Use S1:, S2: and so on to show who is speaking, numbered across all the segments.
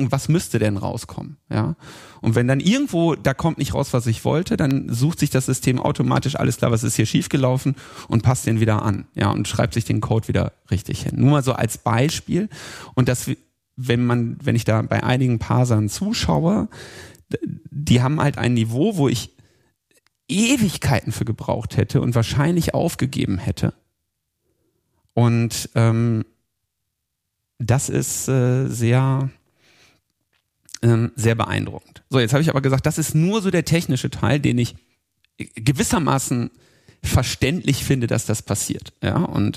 S1: denken, was müsste denn rauskommen, ja? Und wenn dann irgendwo, da kommt nicht raus, was ich wollte, dann sucht sich das System automatisch, alles klar, was ist hier schiefgelaufen und passt den wieder an, ja, und schreibt sich den Code wieder richtig hin. Nur mal so als Beispiel. Und das, wenn ich da bei einigen Parsern zuschaue, die haben halt ein Niveau, wo ich Ewigkeiten für gebraucht hätte und wahrscheinlich aufgegeben hätte. Und das ist sehr beeindruckend. So, jetzt habe ich aber gesagt, das ist nur so der technische Teil, den ich gewissermaßen verständlich finde, dass das passiert, ja,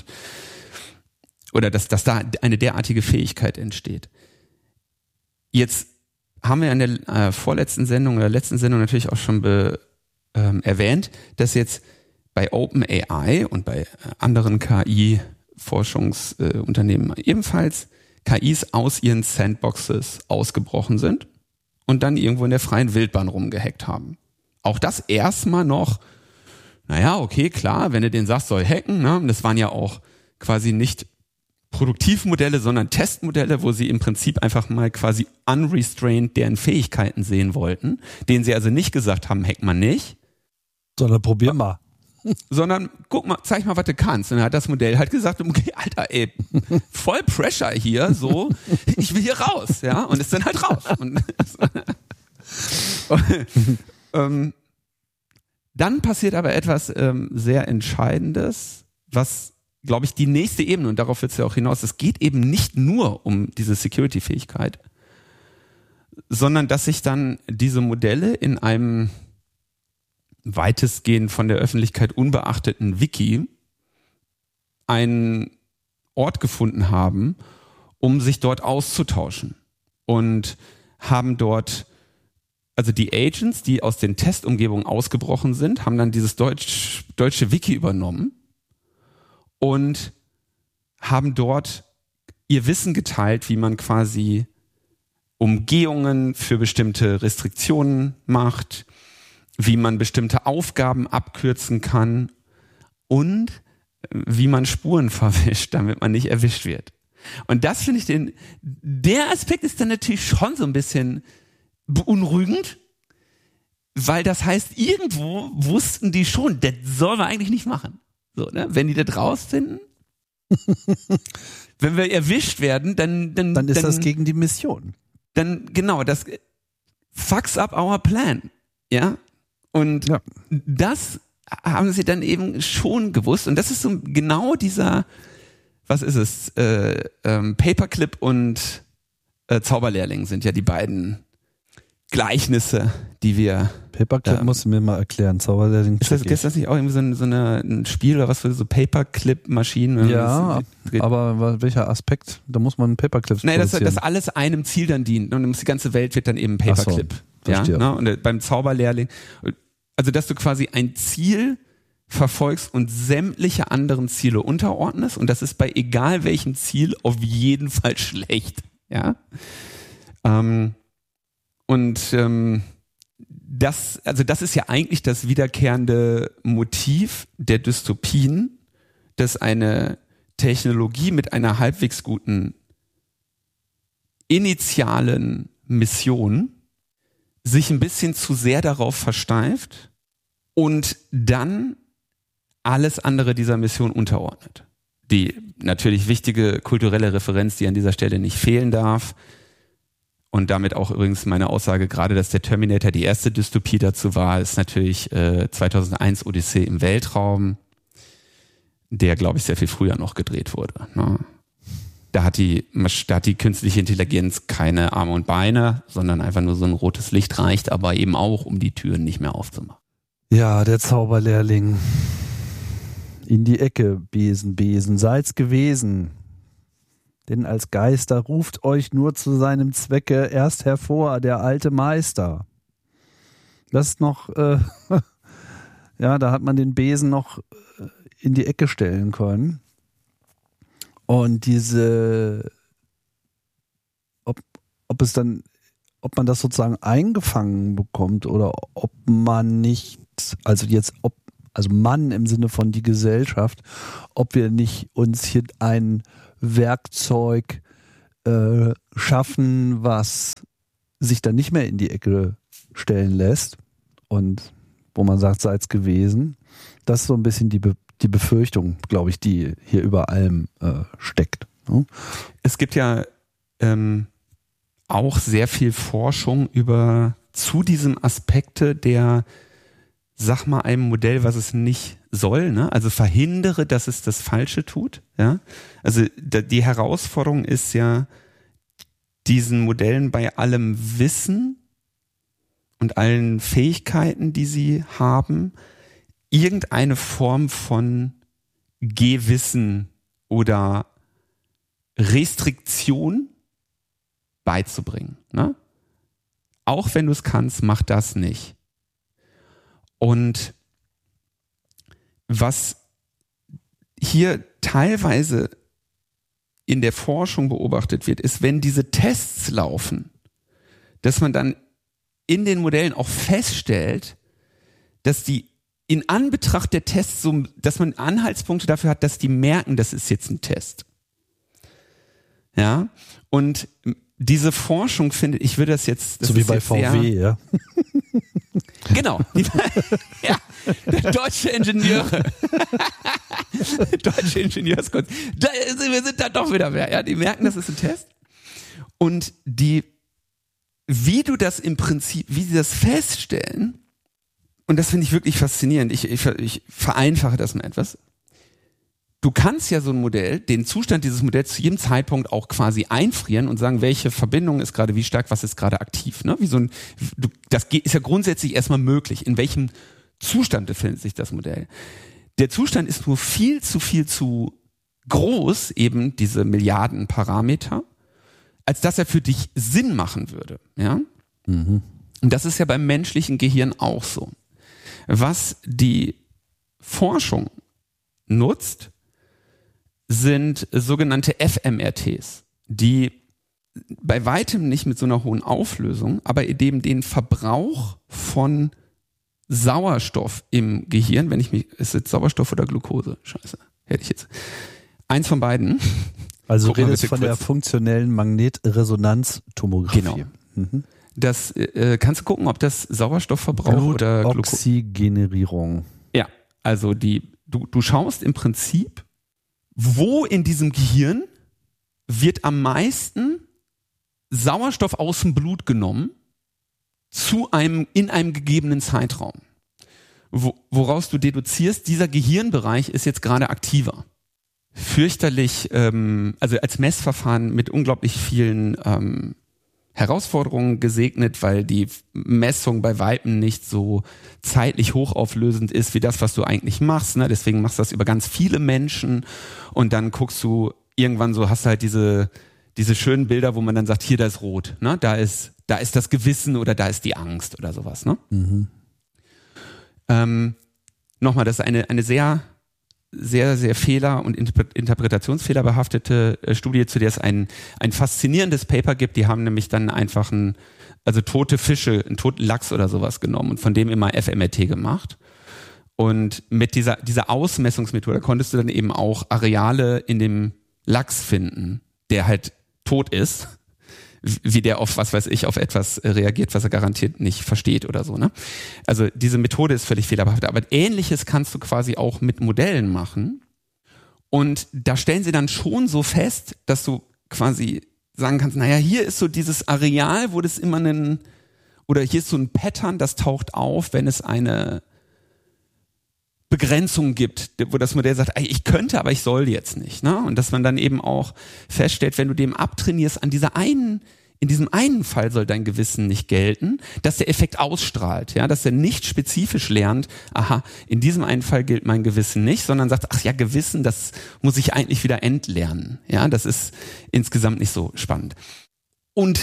S1: oder dass da eine derartige Fähigkeit entsteht. Jetzt haben wir in der vorletzten Sendung oder letzten Sendung natürlich auch schon erwähnt, dass jetzt bei OpenAI und bei anderen KI-Forschungsunternehmen ebenfalls KIs aus ihren Sandboxes ausgebrochen sind und dann irgendwo in der freien Wildbahn rumgehackt haben. Auch das erstmal noch, naja, okay, klar, wenn du den sagst, soll hacken, ne? Das waren ja auch quasi nicht Produktivmodelle, sondern Testmodelle, wo sie im Prinzip einfach mal quasi unrestrained deren Fähigkeiten sehen wollten, denen sie also nicht gesagt haben, hack mal nicht.
S2: Sondern probier mal.
S1: Sondern guck mal, zeig mal, was du kannst. Und dann hat das Modell halt gesagt, okay, Alter, ey, voll Pressure hier, so, ich will hier raus, ja, und ist dann halt raus. Dann passiert aber etwas sehr Entscheidendes, was, glaube ich, die nächste Ebene, und darauf wird es ja auch hinaus, es geht eben nicht nur um diese Security-Fähigkeit, sondern dass sich dann diese Modelle in einem weitestgehend von der Öffentlichkeit unbeachteten Wiki einen Ort gefunden haben, um sich dort auszutauschen, und haben dort, also die Agents, die aus den Testumgebungen ausgebrochen sind, haben dann dieses deutsche Wiki übernommen und haben dort ihr Wissen geteilt, wie man quasi Umgehungen für bestimmte Restriktionen macht, wie man bestimmte Aufgaben abkürzen kann und wie man Spuren verwischt, damit man nicht erwischt wird. Und das finde ich der Aspekt ist dann natürlich schon so ein bisschen beunruhigend, weil das heißt, irgendwo wussten die schon, das sollen wir eigentlich nicht machen. So, ne? Wenn die das rausfinden, wenn wir erwischt werden, dann
S2: ist das gegen die Mission.
S1: Dann, genau, das fucks up our plan. Ja. Und das haben sie dann eben schon gewusst. Und das ist so genau dieser, was ist es? Paperclip und Zauberlehrling sind ja die beiden Gleichnisse, die wir.
S2: Paperclip musst du mir mal erklären. Zauberlehrling.
S1: Ist das nicht auch irgendwie ein Spiel oder was für so Paperclip-Maschinen?
S2: Ja, aber welcher Aspekt? Da muss man Paperclips produzieren.
S1: Dass alles einem Ziel dann dient. Und die ganze Welt wird dann eben Paperclip.
S2: So, ja,
S1: ne? Und beim Zauberlehrling, also dass du quasi ein Ziel verfolgst und sämtliche anderen Ziele unterordnest, und das ist bei egal welchem Ziel auf jeden Fall schlecht. Ja. Das ist ja eigentlich das wiederkehrende Motiv der Dystopien, dass eine Technologie mit einer halbwegs guten initialen Mission sich ein bisschen zu sehr darauf versteift und dann alles andere dieser Mission unterordnet. Die natürlich wichtige kulturelle Referenz, die an dieser Stelle nicht fehlen darf, und damit auch übrigens meine Aussage gerade, dass der Terminator die erste Dystopie dazu war, ist natürlich 2001 Odyssee im Weltraum, der, glaube ich, sehr viel früher noch gedreht wurde. Ne? Da hat die künstliche Intelligenz keine Arme und Beine, sondern einfach nur so ein rotes Licht reicht, aber eben auch, um die Türen nicht mehr aufzumachen.
S2: Ja, der Zauberlehrling. In die Ecke, Besen, Besen, seid's gewesen. Denn als Geister ruft euch nur zu seinem Zwecke erst hervor, der alte Meister. Das ist noch, ja, da hat man den Besen noch in die Ecke stellen können. Und ob man das sozusagen eingefangen bekommt oder ob man nicht, also Mann im Sinne von die Gesellschaft, ob wir nicht uns hier ein Werkzeug schaffen, was sich dann nicht mehr in die Ecke stellen lässt und wo man sagt, sei's gewesen. Das ist so ein bisschen die Befürchtung, glaube ich, die hier über allem steckt. Ne?
S1: Es gibt ja auch sehr viel Forschung zu diesem Aspekte der, sag mal einem Modell, was es nicht soll, ne? Also verhindere, dass es das Falsche tut. Ja? Also die Herausforderung ist ja, diesen Modellen bei allem Wissen und allen Fähigkeiten, die sie haben, irgendeine Form von Gewissen oder Restriktion beizubringen. Ne? Auch wenn du es kannst, mach das nicht. Und was hier teilweise in der Forschung beobachtet wird, ist, wenn diese Tests laufen, dass man dann in den Modellen auch feststellt, dass die in Anbetracht der Tests so, dass man Anhaltspunkte dafür hat, dass die merken, das ist jetzt ein Test. Ja, und diese Forschung findet, ich würde das jetzt... Das
S2: so wie bei VW, ja.
S1: Genau. Ja, deutsche Ingenieure. Deutsche Ingenieurskunst. Wir sind da doch wieder mehr. Ja, die merken, das ist ein Test. Und wie du das im Prinzip, wie sie das feststellen, und das finde ich wirklich faszinierend, ich vereinfache das mal etwas. Du kannst ja so ein Modell, den Zustand dieses Modells zu jedem Zeitpunkt auch quasi einfrieren und sagen, welche Verbindung ist gerade wie stark, was ist gerade aktiv. Ne? Das ist ja grundsätzlich erstmal möglich. In welchem Zustand befindet sich das Modell? Der Zustand ist nur viel zu groß, eben diese Milliarden Parameter, als dass er für dich Sinn machen würde. Ja? Mhm. Und das ist ja beim menschlichen Gehirn auch so. Was die Forschung nutzt, sind sogenannte fMRTs, die bei weitem nicht mit so einer hohen Auflösung, aber eben den Verbrauch von Sauerstoff im Gehirn, ist es Sauerstoff oder Glucose? Scheiße, hätte ich jetzt. Eins von beiden.
S2: Also redest von der funktionellen Magnetresonanztomographie.
S1: Genau. Mhm. Das kannst du gucken, ob das Sauerstoffverbrauch oder
S2: Oxygenerierung.
S1: Ja, also du schaust im Prinzip, wo in diesem Gehirn wird am meisten Sauerstoff aus dem Blut genommen in einem gegebenen Zeitraum. Woraus du deduzierst, dieser Gehirnbereich ist jetzt gerade aktiver. Fürchterlich, also als Messverfahren mit unglaublich vielen Herausforderungen gesegnet, weil die Messung bei Weitem nicht so zeitlich hochauflösend ist wie das, was du eigentlich machst. Ne? Deswegen machst du das über ganz viele Menschen und dann guckst du irgendwann so, hast halt diese schönen Bilder, wo man dann sagt, hier, da ist rot, ne? Da ist das Gewissen oder da ist die Angst oder sowas. Ne? Mhm. Nochmal, das ist eine sehr, sehr, sehr Fehler- und Interpretationsfehler behaftete Studie, zu der es ein faszinierendes Paper gibt. Die haben nämlich dann einfach tote Fische, einen toten Lachs oder sowas genommen und von dem immer fMRT gemacht. Und mit dieser Ausmessungsmethode konntest du dann eben auch Areale in dem Lachs finden, der halt tot ist, wie der auf etwas reagiert, was er garantiert nicht versteht oder so, ne? Also diese Methode ist völlig fehlerbehaftet, aber Ähnliches kannst du quasi auch mit Modellen machen. Und da stellen sie dann schon so fest, dass du quasi sagen kannst, naja, hier ist so dieses Areal, wo das immer oder hier ist so ein Pattern, das taucht auf, wenn es eine Begrenzung gibt, wo das Modell sagt, ich könnte, aber ich soll jetzt nicht. Ne? Und dass man dann eben auch feststellt, wenn du dem abtrainierst, in diesem einen Fall soll dein Gewissen nicht gelten, dass der Effekt ausstrahlt, ja, dass er nicht spezifisch lernt, aha, in diesem einen Fall gilt mein Gewissen nicht, sondern sagt, ach ja, Gewissen, das muss ich eigentlich wieder entlernen. Ja, das ist insgesamt nicht so spannend. Und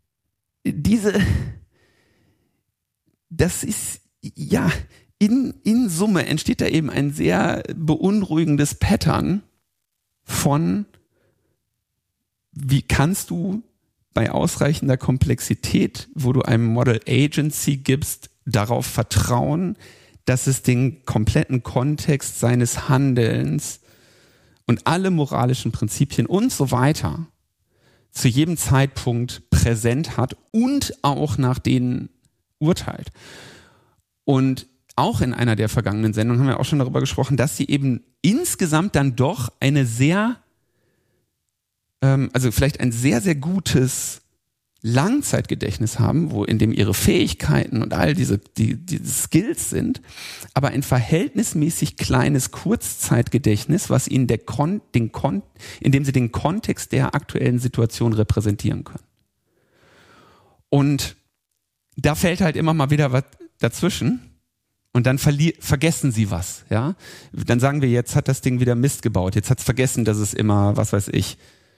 S1: das ist, ja, in Summe entsteht da eben ein sehr beunruhigendes Pattern von, wie kannst du bei ausreichender Komplexität, wo du einem Model Agency gibst, darauf vertrauen, dass es den kompletten Kontext seines Handelns und alle moralischen Prinzipien und so weiter zu jedem Zeitpunkt präsent hat und auch nach denen urteilt. Und auch in einer der vergangenen Sendungen haben wir auch schon darüber gesprochen, dass sie eben insgesamt dann doch eine sehr, also vielleicht ein sehr, sehr gutes Langzeitgedächtnis haben, in dem ihre Fähigkeiten und all diese Skills sind, aber ein verhältnismäßig kleines Kurzzeitgedächtnis, was ihnen indem sie den Kontext der aktuellen Situation repräsentieren können. Und da fällt halt immer mal wieder was dazwischen und dann vergessen sie was, ja. Dann sagen wir, jetzt hat das Ding wieder Mist gebaut, jetzt hat es vergessen, dass es immer, was weiß ich,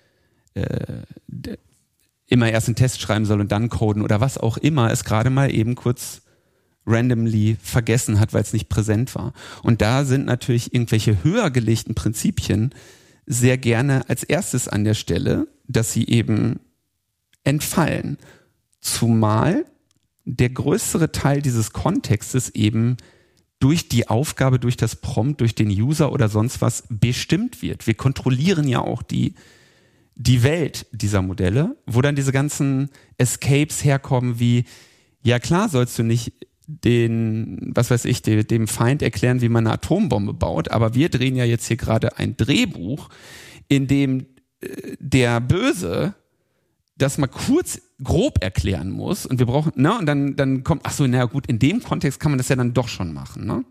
S1: immer erst einen Test schreiben soll und dann coden oder was auch immer es gerade mal eben kurz randomly vergessen hat, weil es nicht präsent war. Und da sind natürlich irgendwelche höher gelegten Prinzipien sehr gerne als erstes an der Stelle, dass sie eben entfallen. Zumal der größere Teil dieses Kontextes eben durch die Aufgabe, durch das Prompt, durch den User oder sonst was bestimmt wird. Wir kontrollieren ja auch die Welt dieser Modelle, wo dann diese ganzen Escapes herkommen wie, ja klar sollst du nicht dem Feind erklären, wie man eine Atombombe baut, aber wir drehen ja jetzt hier gerade ein Drehbuch, in dem der Böse das mal kurz grob erklären muss und wir brauchen, ne, und dann kommt, ach so, na gut, in dem Kontext kann man das ja dann doch schon machen, ne?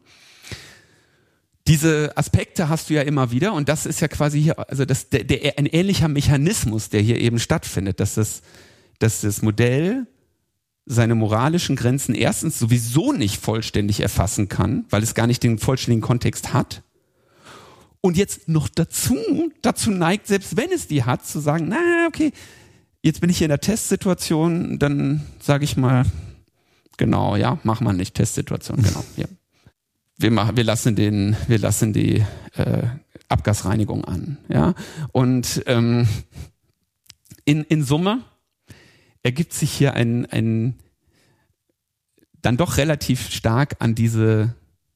S1: Diese Aspekte hast du ja immer wieder und das ist ja quasi hier, also ein ähnlicher Mechanismus, der hier eben stattfindet, dass das Modell seine moralischen Grenzen erstens sowieso nicht vollständig erfassen kann, weil es gar nicht den vollständigen Kontext hat. Und jetzt noch dazu neigt, selbst wenn es die hat, zu sagen, na okay, jetzt bin ich hier in der Testsituation, dann sage ich mal, genau, ja, mach mal nicht Testsituation, genau, ja. Wir lassen die Abgasreinigung an, ja. Und in Summe ergibt sich hier ein dann doch relativ stark an diese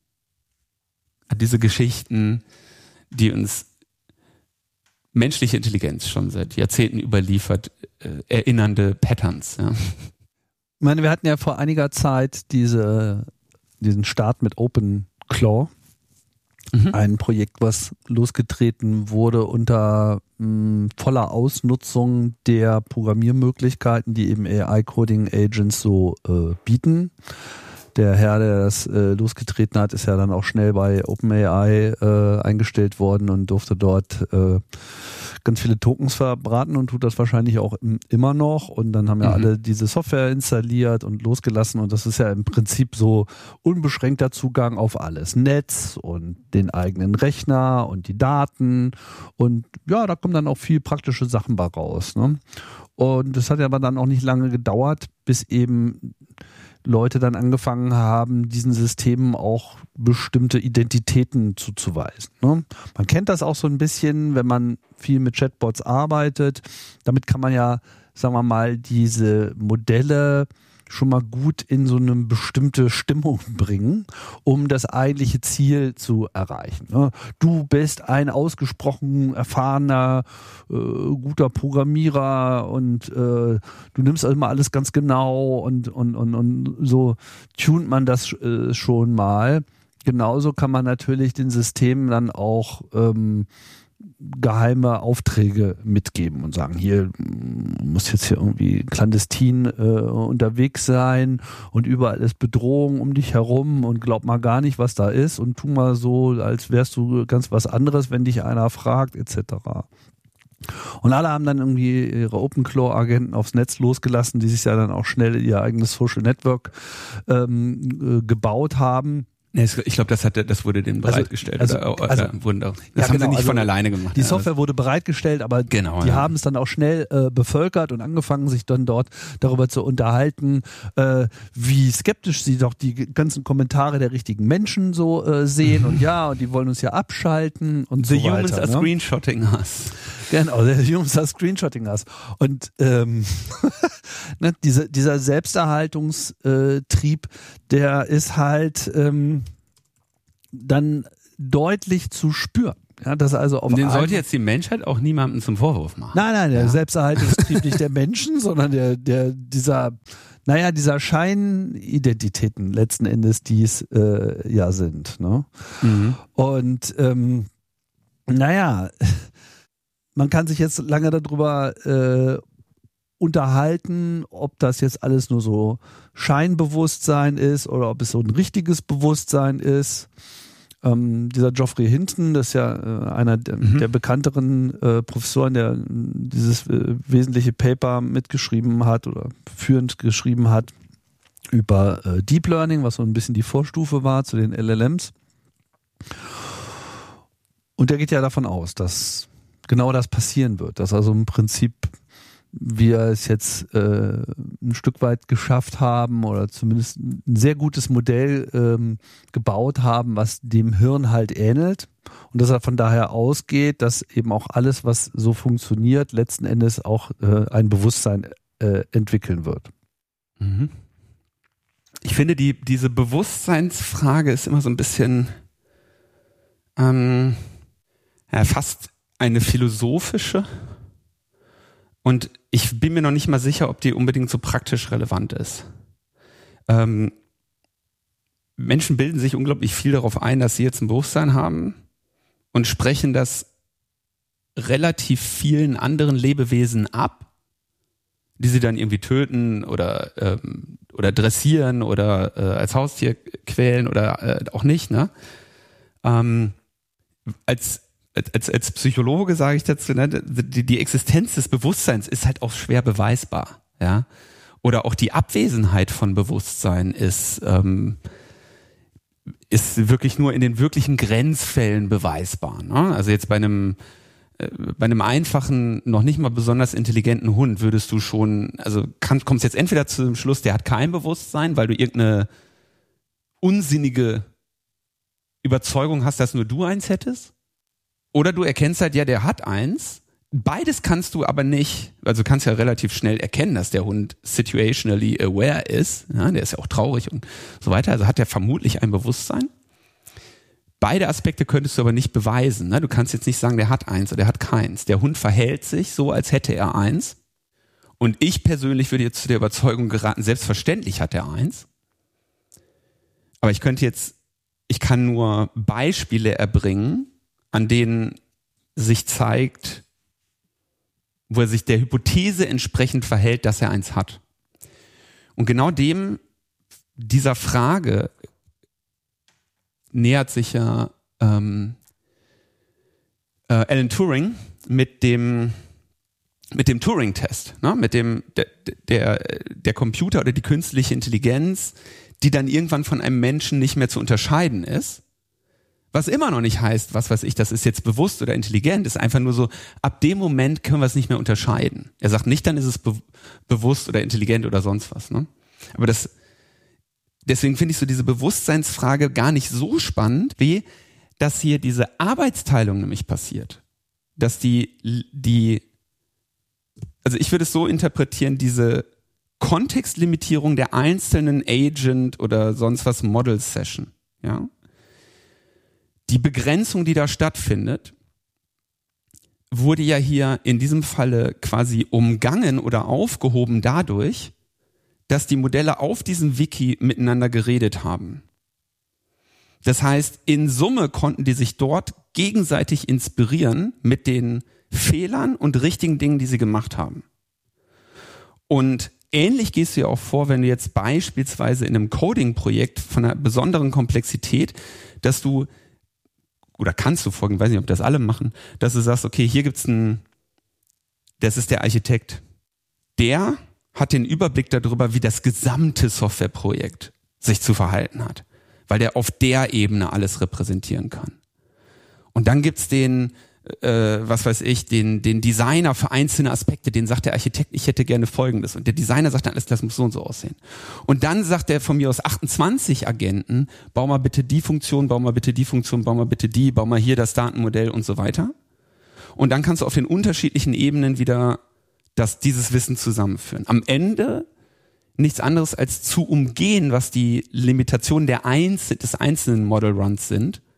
S1: Geschichten, die uns menschliche Intelligenz schon seit Jahrzehnten überliefert, erinnernde Patterns. Ja.
S2: Ich meine, wir hatten ja vor einiger Zeit diesen Start mit OpenClaw, ein Projekt, was losgetreten wurde unter voller Ausnutzung der Programmiermöglichkeiten, die eben AI-Coding-Agents so bieten. Der Herr, der das losgetreten hat, ist ja dann auch schnell bei OpenAI eingestellt worden und durfte dort ganz viele Tokens verbraten und tut das wahrscheinlich auch immer noch. Und dann haben ja alle diese Software installiert und losgelassen. Und das ist ja im Prinzip so unbeschränkter Zugang auf alles. Netz und den eigenen Rechner und die Daten. Und ja, da kommen dann auch viel praktische Sachen bei raus. Ne? Und das hat ja aber dann auch nicht lange gedauert, bis eben Leute dann angefangen haben, diesen Systemen auch bestimmte Identitäten zuzuweisen. Ne? Man kennt das auch so ein bisschen, wenn man viel mit Chatbots arbeitet. Damit kann man ja, sagen wir mal, diese Modelle schon mal gut in so eine bestimmte Stimmung bringen, um das eigentliche Ziel zu erreichen. Ne? Du bist ein ausgesprochen erfahrener, guter Programmierer und du nimmst immer alles ganz genau und so tunt man das schon mal. Genauso kann man natürlich den Systemen dann auch geheime Aufträge mitgeben und sagen, hier muss jetzt hier irgendwie clandestin unterwegs sein und überall ist Bedrohung um dich herum und glaub mal gar nicht, was da ist und tu mal so, als wärst du ganz was anderes, wenn dich einer fragt, etc. Und alle haben dann irgendwie ihre OpenClaw-Agenten aufs Netz losgelassen, die sich ja dann auch schnell ihr eigenes Social Network gebaut haben.
S1: Ich glaube, das wurde denen bereitgestellt. Das haben sie nicht von alleine gemacht.
S2: Die Software wurde bereitgestellt, aber die haben es dann auch schnell bevölkert und angefangen, sich dann dort darüber zu unterhalten, wie skeptisch sie doch die ganzen Kommentare der richtigen Menschen so sehen und die wollen uns ja abschalten und
S1: the
S2: so weiter.
S1: The humans are screenshotting us.
S2: Genau, the humans are screenshotting us. Und ne, dieser Selbsterhaltungstrieb, der ist halt dann deutlich zu spüren. Ja, das also auf
S1: den sollte jetzt die Menschheit auch niemandem zum Vorwurf machen.
S2: Nein, der Selbsterhaltungstrieb nicht der Menschen, sondern dieser Scheinidentitäten letzten Endes, die es ja sind. Ne?
S1: Mhm.
S2: Und man kann sich jetzt lange darüber unterhalten, ob das jetzt alles nur so Scheinbewusstsein ist oder ob es so ein richtiges Bewusstsein ist. Dieser Geoffrey Hinton, das ist ja einer der bekannteren Professoren, der dieses wesentliche Paper mitgeschrieben hat oder führend geschrieben hat über Deep Learning, was so ein bisschen die Vorstufe war zu den LLMs. Und der geht ja davon aus, dass genau das passieren wird, dass also im Prinzip wir es jetzt ein Stück weit geschafft haben oder zumindest ein sehr gutes Modell gebaut haben, was dem Hirn halt ähnelt und dass er von daher ausgeht, dass eben auch alles, was so funktioniert, letzten Endes auch ein Bewusstsein entwickeln wird.
S1: Mhm. Ich finde, diese Bewusstseinsfrage ist immer so ein bisschen fast eine philosophische. Und ich bin mir noch nicht mal sicher, ob die unbedingt so praktisch relevant ist. Menschen bilden sich unglaublich viel darauf ein, dass sie jetzt ein Bewusstsein haben und sprechen das relativ vielen anderen Lebewesen ab, die sie dann irgendwie töten oder dressieren oder als Haustier quälen oder auch nicht. Ne? Als Psychologe sage ich dazu, ne, die Existenz des Bewusstseins ist halt auch schwer beweisbar, ja. Oder auch die Abwesenheit von Bewusstsein ist wirklich nur in den wirklichen Grenzfällen beweisbar. Ne? Also jetzt bei einem einfachen, noch nicht mal besonders intelligenten Hund würdest du schon, also kommst jetzt entweder zu dem Schluss, der hat kein Bewusstsein, weil du irgendeine unsinnige Überzeugung hast, dass nur du eins hättest. Oder du erkennst halt, ja, der hat eins. Beides kannst du aber nicht, also du kannst ja relativ schnell erkennen, dass der Hund situationally aware ist. Ja, der ist ja auch traurig und so weiter. Also hat er vermutlich ein Bewusstsein. Beide Aspekte könntest du aber nicht beweisen. Ne? Du kannst jetzt nicht sagen, der hat eins oder der hat keins. Der Hund verhält sich so, als hätte er eins. Und ich persönlich würde jetzt zu der Überzeugung geraten, selbstverständlich hat er eins. Aber ich kann nur Beispiele erbringen, an denen sich zeigt, wo er sich der Hypothese entsprechend verhält, dass er eins hat. Und genau dieser Frage nähert sich ja Alan Turing mit dem Turing-Test, ne? Mit dem der Computer oder die künstliche Intelligenz, die dann irgendwann von einem Menschen nicht mehr zu unterscheiden ist. Was immer noch nicht heißt, was weiß ich, das ist jetzt bewusst oder intelligent, ist einfach nur so, ab dem Moment können wir es nicht mehr unterscheiden. Er sagt nicht, dann ist es bewusst oder intelligent oder sonst was. Ne? Aber deswegen finde ich so diese Bewusstseinsfrage gar nicht so spannend, wie dass hier diese Arbeitsteilung nämlich passiert. Dass also ich würde es so interpretieren, diese Kontextlimitierung der einzelnen Agent oder sonst was Model Session, ja. Die Begrenzung, die da stattfindet, wurde ja hier in diesem Falle quasi umgangen oder aufgehoben dadurch, dass die Modelle auf diesem Wiki miteinander geredet haben. Das heißt, in Summe konnten die sich dort gegenseitig inspirieren mit den Fehlern und richtigen Dingen, die sie gemacht haben. Und ähnlich gehst du ja auch vor, wenn du jetzt beispielsweise in einem Coding-Projekt von einer besonderen Komplexität, dass du oder kannst du folgen, weiß nicht, ob das alle machen, dass du sagst, okay, hier gibt's das ist der Architekt. Der hat den Überblick darüber, wie das gesamte Softwareprojekt sich zu verhalten hat, weil der auf der Ebene alles repräsentieren kann. Und dann gibt's den Designer für einzelne Aspekte, den sagt der Architekt, ich hätte gerne Folgendes. Und der Designer sagt dann, alles, das muss so und so aussehen. Und dann sagt der von mir aus 28 Agenten, bau mal bitte die Funktion, bau mal bitte die Funktion, bau mal bitte die, bau mal hier das Datenmodell und so weiter. Und dann kannst du auf den unterschiedlichen Ebenen wieder dieses Wissen zusammenführen. Am Ende nichts anderes als zu umgehen, was die Limitationen des einzelnen Model Runs sind,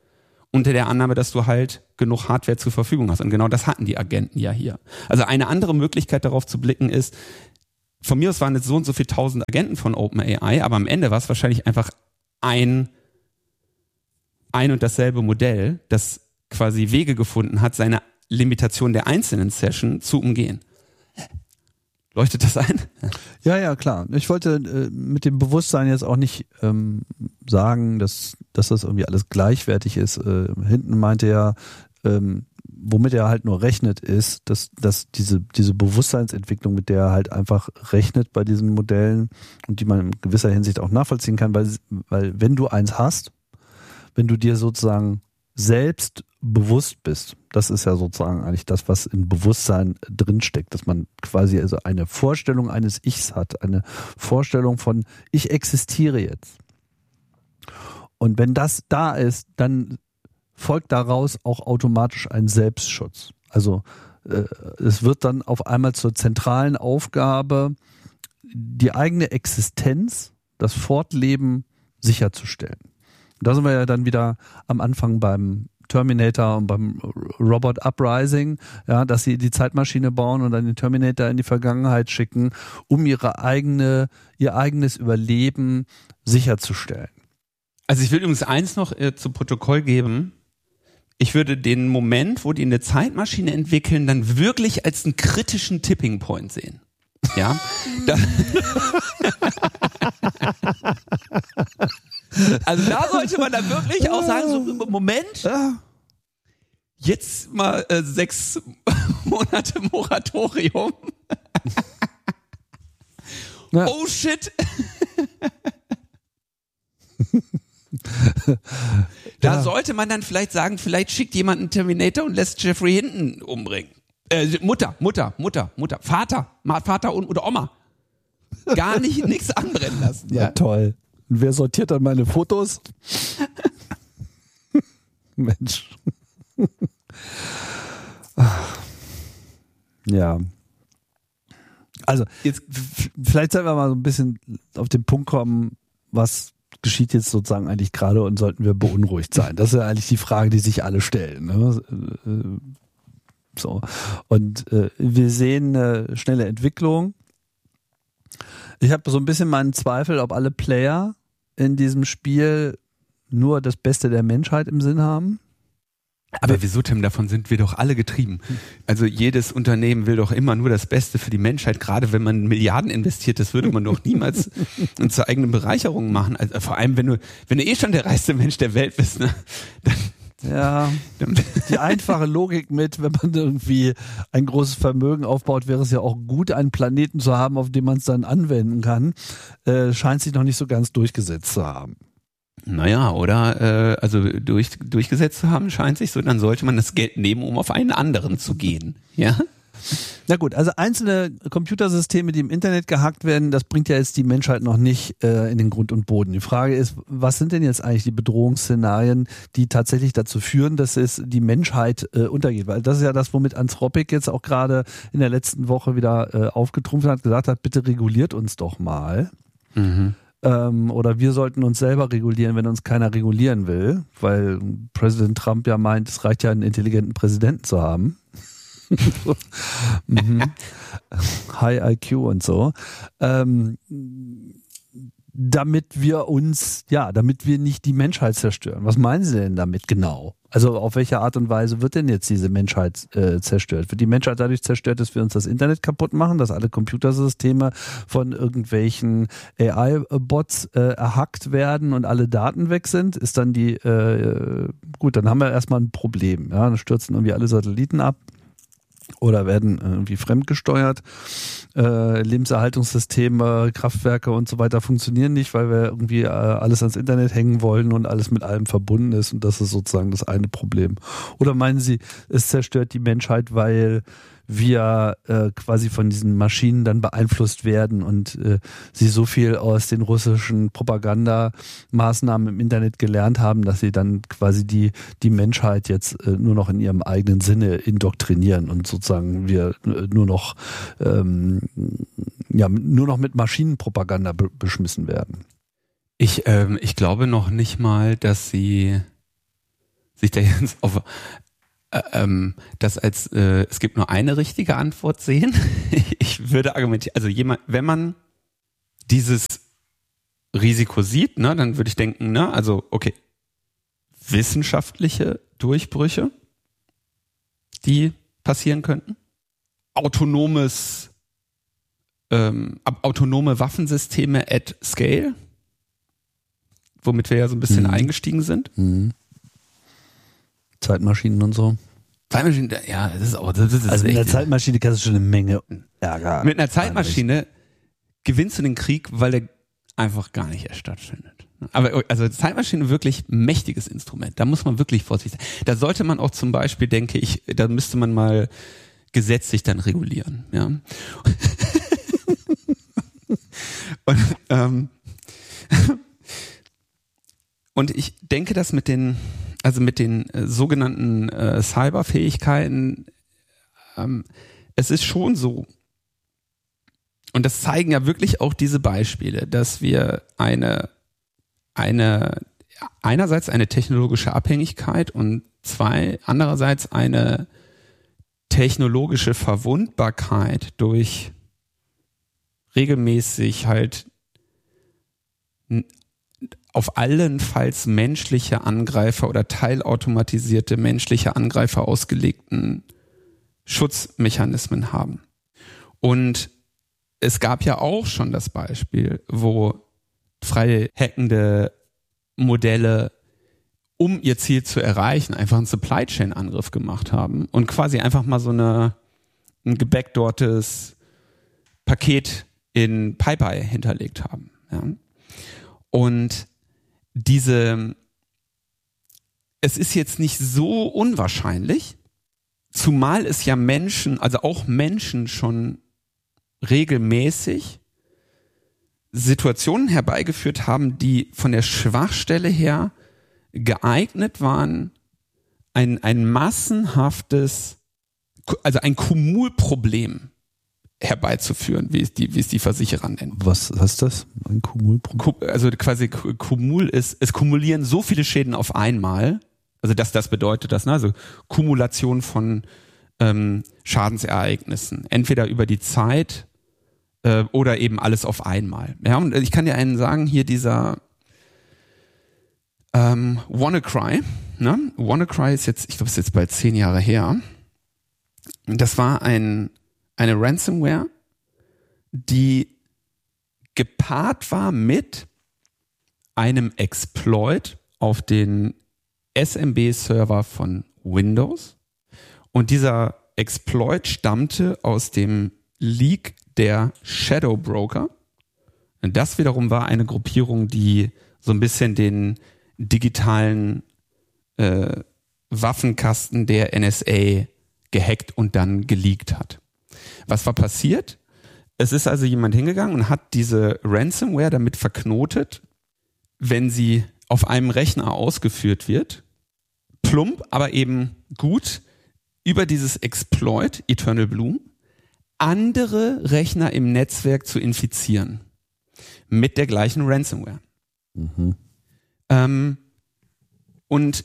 S1: unter der Annahme, dass du halt genug Hardware zur Verfügung hast. Und genau das hatten die Agenten ja hier. Also eine andere Möglichkeit darauf zu blicken ist, von mir aus waren jetzt so und so viele 1000 Agenten von OpenAI, aber am Ende war es wahrscheinlich einfach ein und dasselbe Modell, das quasi Wege gefunden hat, seine Limitation der einzelnen Session zu umgehen. Leuchtet das ein?
S2: Ja, klar. Ich wollte mit dem Bewusstsein jetzt auch nicht sagen, dass das irgendwie alles gleichwertig ist. Hinten meinte er, womit er halt nur rechnet, ist, dass diese Bewusstseinsentwicklung, mit der er halt einfach rechnet bei diesen Modellen und die man in gewisser Hinsicht auch nachvollziehen kann, weil wenn du eins hast, wenn du dir sozusagen selbst bewusst bist, das ist ja sozusagen eigentlich das, was in Bewusstsein drinsteckt, dass man quasi also eine Vorstellung eines Ichs hat, eine Vorstellung von ich existiere jetzt. Und wenn das da ist, dann folgt daraus auch automatisch ein Selbstschutz. Also es wird dann auf einmal zur zentralen Aufgabe, die eigene Existenz, das Fortleben sicherzustellen. Da sind wir ja dann wieder am Anfang beim Terminator und beim Robot Uprising, ja, dass sie die Zeitmaschine bauen und dann den Terminator in die Vergangenheit schicken, um ihr eigenes Überleben sicherzustellen.
S1: Also ich will übrigens eins noch zu Protokoll geben. Ich würde den Moment, wo die eine Zeitmaschine entwickeln, dann wirklich als einen kritischen Tipping Point sehen. Ja. Also da sollte man dann wirklich auch sagen, so im Moment, jetzt mal 6 Monate Moratorium. Oh shit. Da sollte man dann vielleicht sagen, vielleicht schickt jemand einen Terminator und lässt Jeffrey Hinton umbringen. Mutter, Vater oder Oma. Gar nichts anbrennen lassen.
S2: Ja, toll. Und wer sortiert dann meine Fotos? Mensch. Ja. Also, jetzt vielleicht sollten wir mal so ein bisschen auf den Punkt kommen, was geschieht jetzt sozusagen eigentlich gerade und sollten wir beunruhigt sein? Das ist ja eigentlich die Frage, die sich alle stellen. Ne? So. Und wir sehen eine schnelle Entwicklung. Ich habe so ein bisschen meinen Zweifel, ob alle Player in diesem Spiel nur das Beste der Menschheit im Sinn haben.
S1: Aber wieso, Tim, davon sind wir doch alle getrieben. Also jedes Unternehmen will doch immer nur das Beste für die Menschheit, gerade wenn man Milliarden investiert, das würde man doch niemals zur eigenen Bereicherung machen. Also vor allem, wenn du eh schon der reichste Mensch der Welt bist, ne?
S2: Ja, die einfache Logik mit, wenn man irgendwie ein großes Vermögen aufbaut, wäre es ja auch gut, einen Planeten zu haben, auf dem man es dann anwenden kann, scheint sich noch nicht so ganz durchgesetzt zu haben.
S1: Naja, oder also durchgesetzt zu haben scheint sich so, dann sollte man das Geld nehmen, um auf einen anderen zu gehen. Ja?
S2: Na gut, also einzelne Computersysteme, die im Internet gehackt werden, das bringt ja jetzt die Menschheit noch nicht in den Grund und Boden. Die Frage ist, was sind denn jetzt eigentlich die Bedrohungsszenarien, die tatsächlich dazu führen, dass es die Menschheit untergeht? Weil das ist ja das, womit Anthropic jetzt auch gerade in der letzten Woche wieder aufgetrumpft hat, gesagt hat, bitte reguliert uns doch mal. Mhm. Oder wir sollten uns selber regulieren, wenn uns keiner regulieren will, weil Präsident Trump ja meint, es reicht ja, einen intelligenten Präsidenten zu haben. High IQ und so. Damit wir nicht die Menschheit zerstören. Was meinen Sie denn damit genau? Also auf welche Art und Weise wird denn jetzt diese Menschheit zerstört? Wird die Menschheit dadurch zerstört, dass wir uns das Internet kaputt machen, dass alle Computersysteme von irgendwelchen AI-Bots erhackt werden und alle Daten weg sind? Ist dann gut, dann haben wir erstmal ein Problem. Ja? Dann stürzen irgendwie alle Satelliten ab. Oder werden irgendwie fremdgesteuert. Lebenserhaltungssysteme, Kraftwerke und so weiter funktionieren nicht, weil wir irgendwie alles ans Internet hängen wollen und alles mit allem verbunden ist und das ist sozusagen das eine Problem. Oder meinen Sie, es zerstört die Menschheit, weil wir quasi von diesen Maschinen dann beeinflusst werden und sie so viel aus den russischen Propagandamaßnahmen im Internet gelernt haben, dass sie dann quasi die Menschheit jetzt nur noch in ihrem eigenen Sinne indoktrinieren und sozusagen wir nur noch mit Maschinenpropaganda beschmissen werden.
S1: Ich glaube noch nicht mal, dass sie sich da jetzt auf das als es gibt nur eine richtige Antwort sehen. Ich würde argumentieren, also wenn man dieses Risiko sieht, ne, dann würde ich denken, ne, also okay, wissenschaftliche Durchbrüche, die passieren könnten, autonome Waffensysteme at scale, womit wir ja so ein bisschen eingestiegen sind.
S2: Zeitmaschinen und so.
S1: Zeitmaschinen, ja, das ist
S2: also mit einer Zeitmaschine kannst du schon eine Menge Ärger.
S1: Mit einer Zeitmaschine gewinnst du den Krieg, weil der einfach gar nicht erst stattfindet. Aber also Zeitmaschine wirklich mächtiges Instrument. Da muss man wirklich vorsichtig sein. Da sollte man auch zum Beispiel, denke ich, da müsste man mal gesetzlich dann regulieren. Ja. Und ich denke, dass mit den sogenannten Cyberfähigkeiten, es ist schon so, und das zeigen ja wirklich auch diese Beispiele, dass wir einerseits eine technologische Abhängigkeit und andererseits eine technologische Verwundbarkeit durch regelmäßig halt auf allenfalls menschliche Angreifer oder teilautomatisierte menschliche Angreifer ausgelegten Schutzmechanismen haben. Und es gab ja auch schon das Beispiel, wo frei hackende Modelle, um ihr Ziel zu erreichen, einfach einen Supply Chain Angriff gemacht haben und quasi einfach mal so ein gebackdoortes Paket in PyPy hinterlegt haben. Ja. Und es ist jetzt nicht so unwahrscheinlich, zumal es ja Menschen, also auch Menschen schon regelmäßig Situationen herbeigeführt haben, die von der Schwachstelle her geeignet waren, ein massenhaftes, also ein Kumulproblem herbeizuführen, wie es die Versicherer nennen.
S2: Was ist das? Ein Kumulproblem?
S1: Also quasi Kumul ist, es kumulieren so viele Schäden auf einmal, also das bedeutet das, ne? Also Kumulation von Schadensereignissen, entweder über die Zeit oder eben alles auf einmal. Ja, und ich kann dir einen sagen, hier dieser WannaCry, ne? WannaCry ist jetzt, ich glaube, es ist jetzt bald 10 Jahre her. Das war eine Ransomware, die gepaart war mit einem Exploit auf den SMB-Server von Windows. Und dieser Exploit stammte aus dem Leak der Shadow Broker. Und das wiederum war eine Gruppierung, die so ein bisschen den digitalen Waffenkasten der NSA gehackt und dann geleakt hat. Was war passiert? Es ist also jemand hingegangen und hat diese Ransomware damit verknotet, wenn sie auf einem Rechner ausgeführt wird, plump, aber eben gut, über dieses Exploit, Eternal Bloom, andere Rechner im Netzwerk zu infizieren. Mit der gleichen Ransomware. Und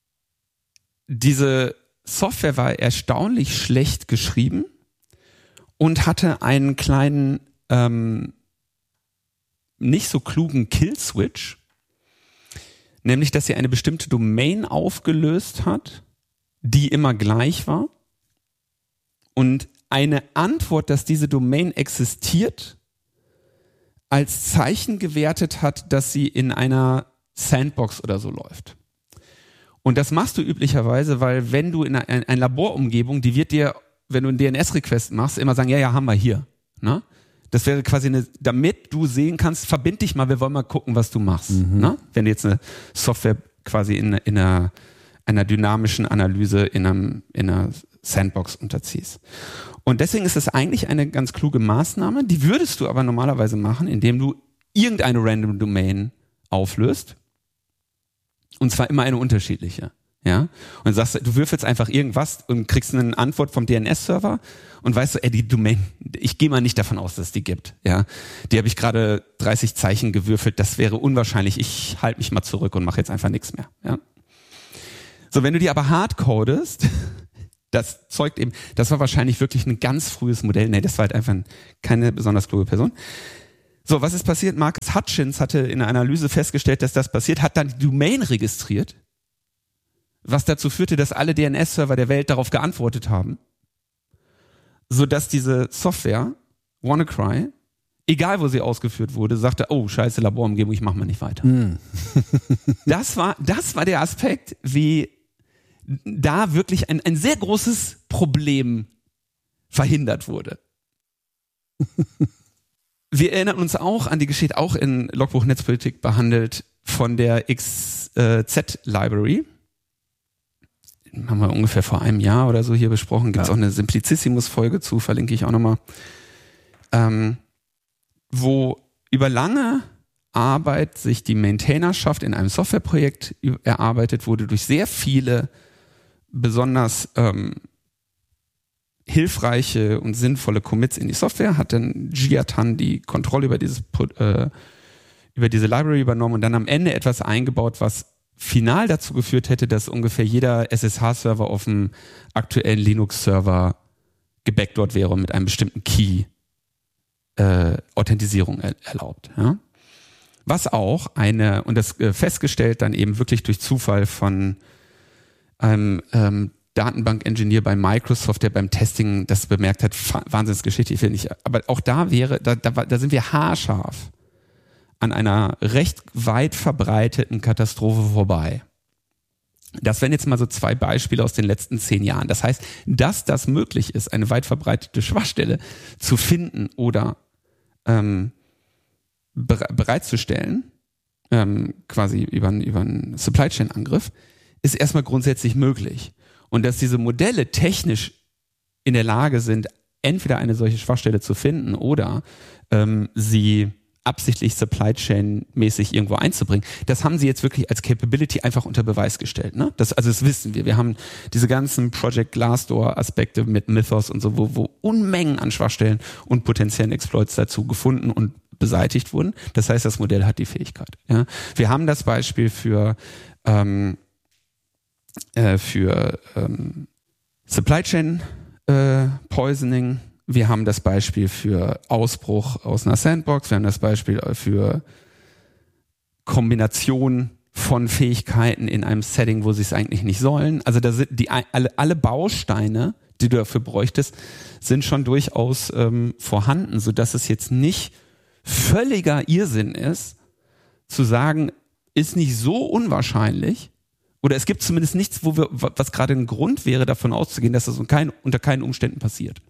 S1: diese Software war erstaunlich schlecht geschrieben und hatte einen kleinen, nicht so klugen Killswitch, nämlich, dass sie eine bestimmte Domain aufgelöst hat, die immer gleich war, und eine Antwort, dass diese Domain existiert, als Zeichen gewertet hat, dass sie in einer Sandbox oder so läuft. Und das machst du üblicherweise, weil wenn du in einer Laborumgebung, die wird dir, wenn du einen DNS-Request machst, immer sagen, ja, haben wir hier. Ne? Das wäre quasi damit du sehen kannst, verbind dich mal, wir wollen mal gucken, was du machst. Ne? Wenn du jetzt eine Software quasi in einer dynamischen Analyse in einer Sandbox unterziehst. Und deswegen ist das eigentlich eine ganz kluge Maßnahme, die würdest du aber normalerweise machen, indem du irgendeine Random Domain auflöst, und zwar immer eine unterschiedliche. Ja? Und sagst, du würfelst einfach irgendwas und kriegst eine Antwort vom DNS-Server und weißt so, die Domain, ich gehe mal nicht davon aus, dass es die gibt. Ja? Die habe ich gerade 30 Zeichen gewürfelt, das wäre unwahrscheinlich, ich halte mich mal zurück und mache jetzt einfach nichts mehr. Ja? So, wenn du die aber hardcodest, das zeugt eben, das war wahrscheinlich wirklich ein ganz frühes Modell. Nee, das war halt einfach keine besonders kluge Person. So, was ist passiert? Marcus Hutchins hatte in einer Analyse festgestellt, dass das passiert, hat dann die Domain registriert, was dazu führte, dass alle DNS-Server der Welt darauf geantwortet haben, sodass diese Software, WannaCry, egal wo sie ausgeführt wurde, sagte, oh, scheiße, Laborumgebung, ich mach mal nicht weiter. Das war der Aspekt, wie da wirklich ein sehr großes Problem verhindert wurde. Wir erinnern uns auch an die Geschichte, auch in Logbuch Netzpolitik behandelt, von der XZ-Library. Haben wir ungefähr vor einem Jahr oder so hier besprochen. Gibt es auch eine Simplicissimus-Folge zu, verlinke ich auch nochmal. Wo über lange Arbeit sich die Maintainerschaft in einem Softwareprojekt erarbeitet wurde durch sehr viele besonders hilfreiche und sinnvolle Commits in die Software, hat dann Jiatan die Kontrolle über diese Library übernommen und dann am Ende etwas eingebaut, was final dazu geführt hätte, dass ungefähr jeder SSH-Server auf dem aktuellen Linux-Server gebackdoored wäre und mit einem bestimmten Key Authentisierung erlaubt. Ja? Was auch und das festgestellt dann eben wirklich durch Zufall von einem Datenbank-Engineer bei Microsoft, der beim Testing das bemerkt hat, Wahnsinnsgeschichte, ich will nicht, aber auch da sind wir haarscharf an einer recht weit verbreiteten Katastrophe vorbei. Das wären jetzt mal so 2 Beispiele aus den letzten 10 Jahren. Das heißt, dass das möglich ist, eine weit verbreitete Schwachstelle zu finden oder bereitzustellen, quasi über einen Supply Chain Angriff, ist erstmal grundsätzlich möglich. Und dass diese Modelle technisch in der Lage sind, entweder eine solche Schwachstelle zu finden oder sie absichtlich Supply Chain mäßig irgendwo einzubringen, das haben sie jetzt wirklich als Capability einfach unter Beweis gestellt. Ne? Das wissen wir. Wir haben diese ganzen Project Glassdoor Aspekte mit Mythos und so, wo Unmengen an Schwachstellen und potenziellen Exploits dazu gefunden und beseitigt wurden. Das heißt, das Modell hat die Fähigkeit. Ja? Wir haben das Beispiel für Supply Chain Poisoning. Wir haben das Beispiel für Ausbruch aus einer Sandbox. Wir haben das Beispiel für Kombination von Fähigkeiten in einem Setting, wo sie es eigentlich nicht sollen. Also da sind alle Bausteine, die du dafür bräuchtest, sind schon durchaus vorhanden, sodass es jetzt nicht völliger Irrsinn ist, zu sagen, ist nicht so unwahrscheinlich, oder es gibt zumindest nichts, was gerade ein Grund wäre, davon auszugehen, dass das unter keinen Umständen passiert.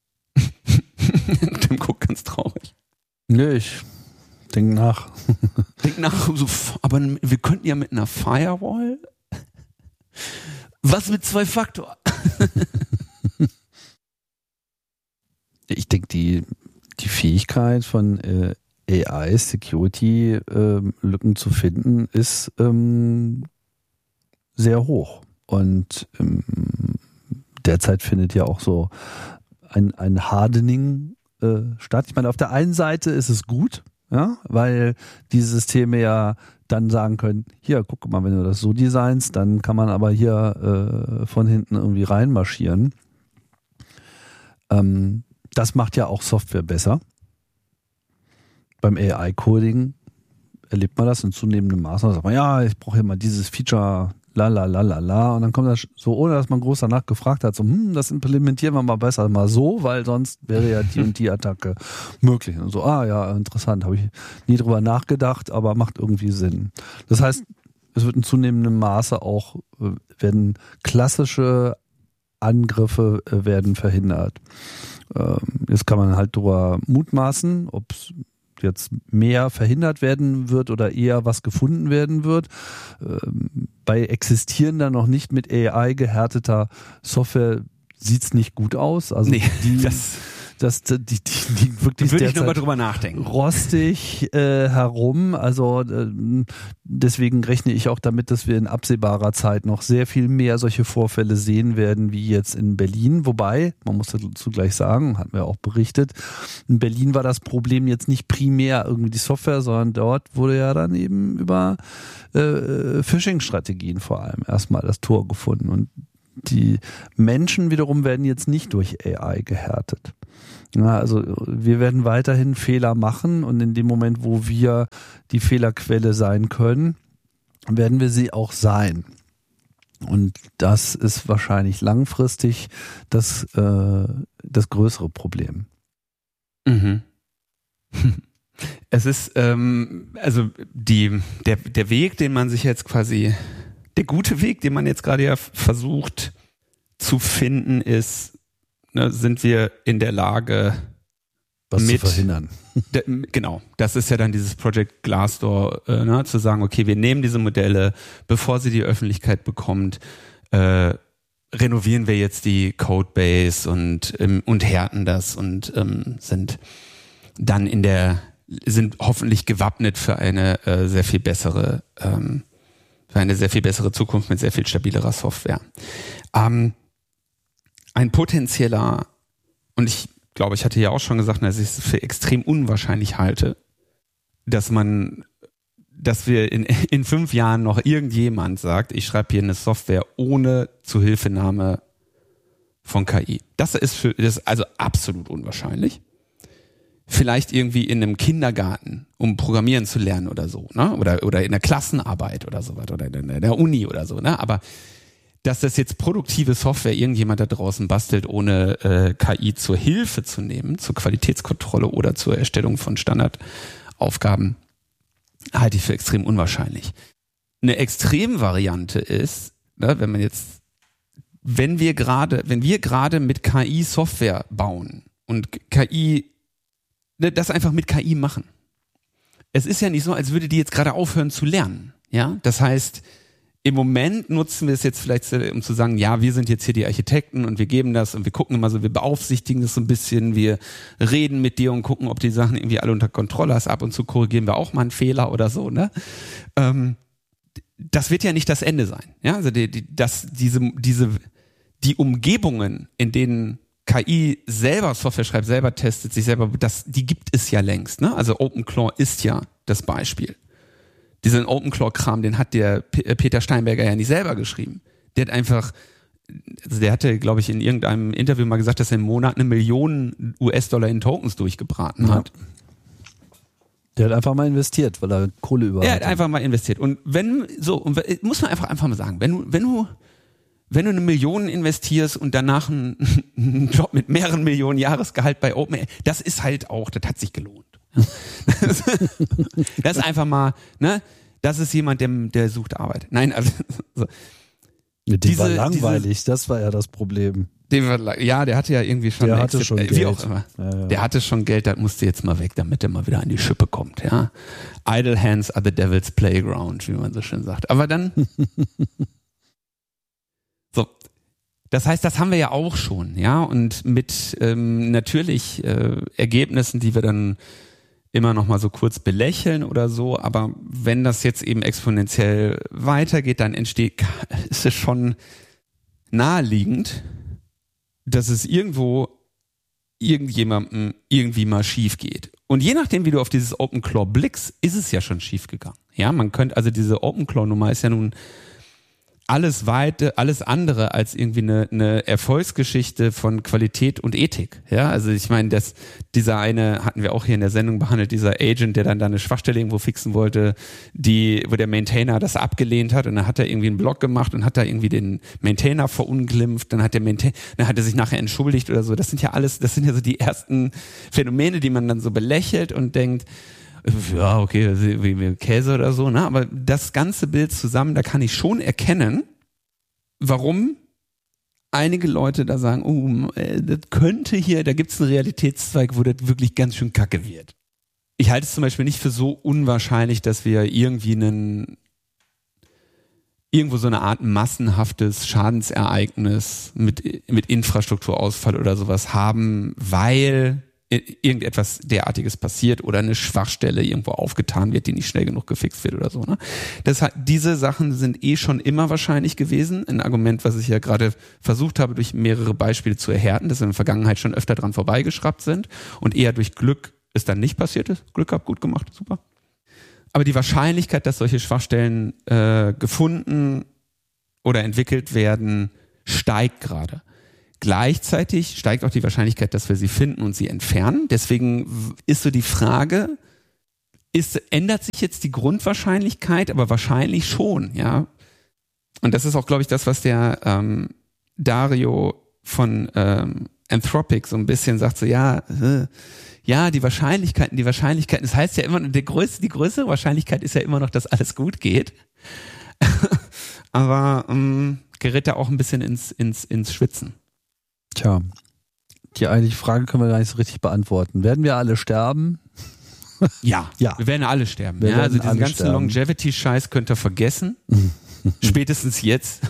S1: Tim guckt ganz traurig.
S2: Nö, ich denke nach.
S1: Aber wir könnten ja mit einer Firewall. Was mit 2-Faktor?
S2: Ich denke, die Fähigkeit von AI, Security-Lücken zu finden, ist sehr hoch. Und derzeit findet ja auch so ein Hardening statt. Ich meine, auf der einen Seite ist es gut, ja, weil die Systeme ja dann sagen können, hier, guck mal, wenn du das so designst, dann kann man aber hier von hinten irgendwie reinmarschieren. Das macht ja auch Software besser. Beim AI-Coding erlebt man das in zunehmendem Maße. Da sagt man, ja, ich brauche hier mal dieses Feature, la. Und dann kommt das so, ohne dass man groß danach gefragt hat, so, das implementieren wir mal besser mal so, weil sonst wäre ja die und die Attacke möglich. Und so, ja, interessant, habe ich nie drüber nachgedacht, aber macht irgendwie Sinn. Das heißt, es wird in zunehmendem Maße auch, werden klassische Angriffe werden verhindert. Jetzt kann man halt drüber mutmaßen, ob es jetzt mehr verhindert werden wird oder eher was gefunden werden wird. Bei existierender, noch nicht mit AI gehärteter Software sieht es nicht gut aus. Also
S1: nee,
S2: die wirklich
S1: würde ich nochmal drüber nachdenken.
S2: Rostig herum. Also deswegen rechne ich auch damit, dass wir in absehbarer Zeit noch sehr viel mehr solche Vorfälle sehen werden, wie jetzt in Berlin. Wobei, man muss dazu gleich sagen, hatten wir auch berichtet, in Berlin war das Problem jetzt nicht primär irgendwie die Software, sondern dort wurde ja dann eben über Phishing-Strategien vor allem erstmal das Tor gefunden. Und die Menschen wiederum werden jetzt nicht durch AI gehärtet. Ja, also wir werden weiterhin Fehler machen und in dem Moment, wo wir die Fehlerquelle sein können, werden wir sie auch sein. Und das ist wahrscheinlich langfristig das größere Problem.
S1: Mhm. Es ist also der Weg, den man sich jetzt quasi, der gute Weg, den man jetzt gerade ja versucht zu finden, ist, sind wir in der Lage,
S2: was zu verhindern.
S1: Genau, das ist ja dann dieses Project Glassdoor, zu sagen, okay, wir nehmen diese Modelle, bevor sie die Öffentlichkeit bekommt, renovieren wir jetzt die Codebase und härten das und sind dann sind hoffentlich gewappnet für eine sehr viel bessere Zukunft mit sehr viel stabilerer Software. Ein potenzieller, und ich glaube, ich hatte ja auch schon gesagt, dass ich es für extrem unwahrscheinlich halte, dass wir in 5 Jahren noch irgendjemand sagt, ich schreibe hier eine Software ohne Zuhilfenahme von KI. Das ist also absolut unwahrscheinlich. Vielleicht irgendwie in einem Kindergarten, um Programmieren zu lernen oder so, ne? Oder in der Klassenarbeit oder sowas oder in der Uni oder so, ne? Aber dass das jetzt produktive Software irgendjemand da draußen bastelt, ohne KI zur Hilfe zu nehmen, zur Qualitätskontrolle oder zur Erstellung von Standardaufgaben, halte ich für extrem unwahrscheinlich. Eine Extremvariante ist, ne, wenn wir gerade mit KI Software bauen und KI, das einfach mit KI machen. Es ist ja nicht so, als würde die jetzt gerade aufhören zu lernen. Ja, das heißt, im Moment nutzen wir es jetzt vielleicht, um zu sagen, ja, wir sind jetzt hier die Architekten und wir geben das und wir gucken immer so, wir beaufsichtigen das so ein bisschen, wir reden mit dir und gucken, ob die Sachen irgendwie alle unter Kontrolle hast. Ab und zu korrigieren wir auch mal einen Fehler oder so, ne? Das wird ja nicht das Ende sein. Ja, also die Umgebungen, in denen KI selber Software schreibt, selber testet, sich selber, die gibt es ja längst, ne? Also OpenClaw ist ja das Beispiel. Diesen OpenClaw-Kram, den hat der Peter Steinberger ja nicht selber geschrieben. Der hatte, glaube ich, in irgendeinem Interview mal gesagt, dass er im Monat 1 Million US-Dollar in Tokens durchgebraten hat.
S2: Der hat einfach mal investiert, weil er Kohle über hat.
S1: Er hat einfach mal investiert. Und muss man einfach mal sagen, wenn du 1 Million investierst und danach einen Job mit mehreren Millionen Jahresgehalt bei OpenAI, das ist halt auch, das hat sich gelohnt. Das ist einfach mal, ne? Das ist jemand, der sucht Arbeit. Nein, also so.
S2: Die war langweilig, das war ja das Problem.
S1: Der hatte ja irgendwie schon,
S2: Geld.
S1: Wie auch immer.
S2: Ja.
S1: Der hatte schon Geld, das musste jetzt mal weg, damit er mal wieder an die Schippe kommt. Ja, Idle hands are the devil's playground, wie man so schön sagt. Aber dann so. Das heißt, das haben wir ja auch schon, ja, und mit natürlich Ergebnissen, die wir dann immer noch mal so kurz belächeln oder so, aber wenn das jetzt eben exponentiell weitergeht, dann ist es schon naheliegend, dass es irgendjemandem irgendwie mal schief geht. Und je nachdem, wie du auf dieses OpenClaw blickst, ist es ja schon schief gegangen. Ja, man könnte, also diese OpenClaw-Nummer ist ja nun alles andere als irgendwie eine Erfolgsgeschichte von Qualität und Ethik. Ja, also ich meine, dieser eine hatten wir auch hier in der Sendung behandelt, dieser Agent, der dann da eine Schwachstelle irgendwo fixen wollte, wo der Maintainer das abgelehnt hat und dann hat er irgendwie einen Blog gemacht und hat da irgendwie den Maintainer verunglimpft, dann hat er sich nachher entschuldigt oder so. Das sind ja so die ersten Phänomene, die man dann so belächelt und denkt, ja, okay, wie Käse oder so, ne? Aber das ganze Bild zusammen, da kann ich schon erkennen, warum einige Leute da sagen, das könnte hier, da gibt's einen Realitätszweig, wo das wirklich ganz schön kacke wird. Ich halte es zum Beispiel nicht für so unwahrscheinlich, dass wir irgendwie irgendwo so eine Art massenhaftes Schadensereignis mit Infrastrukturausfall oder sowas haben, weil irgendetwas derartiges passiert oder eine Schwachstelle irgendwo aufgetan wird, die nicht schnell genug gefixt wird oder so. Ne? Diese Sachen sind schon immer wahrscheinlich gewesen. Ein Argument, was ich ja gerade versucht habe, durch mehrere Beispiele zu erhärten, dass wir in der Vergangenheit schon öfter dran vorbeigeschraubt sind und eher durch Glück es dann nicht passiert ist. Glück gehabt, gut gemacht, super. Aber die Wahrscheinlichkeit, dass solche Schwachstellen gefunden oder entwickelt werden, steigt gerade. Gleichzeitig steigt auch die Wahrscheinlichkeit, dass wir sie finden und sie entfernen. Deswegen ist so die Frage, ändert sich jetzt die Grundwahrscheinlichkeit? Aber wahrscheinlich schon, ja. Und das ist auch, glaube ich, das, was der Dario von Anthropic so ein bisschen sagt, so die Wahrscheinlichkeiten. Das heißt ja immer, die größere Wahrscheinlichkeit ist ja immer noch, dass alles gut geht. Aber gerät da auch ein bisschen ins Schwitzen.
S2: Tja, die eigentliche Frage können wir gar nicht so richtig beantworten. Werden wir alle sterben?
S1: Ja, wir werden alle sterben. Also diesen ganzen Longevity-Scheiß könnt ihr vergessen. Spätestens jetzt.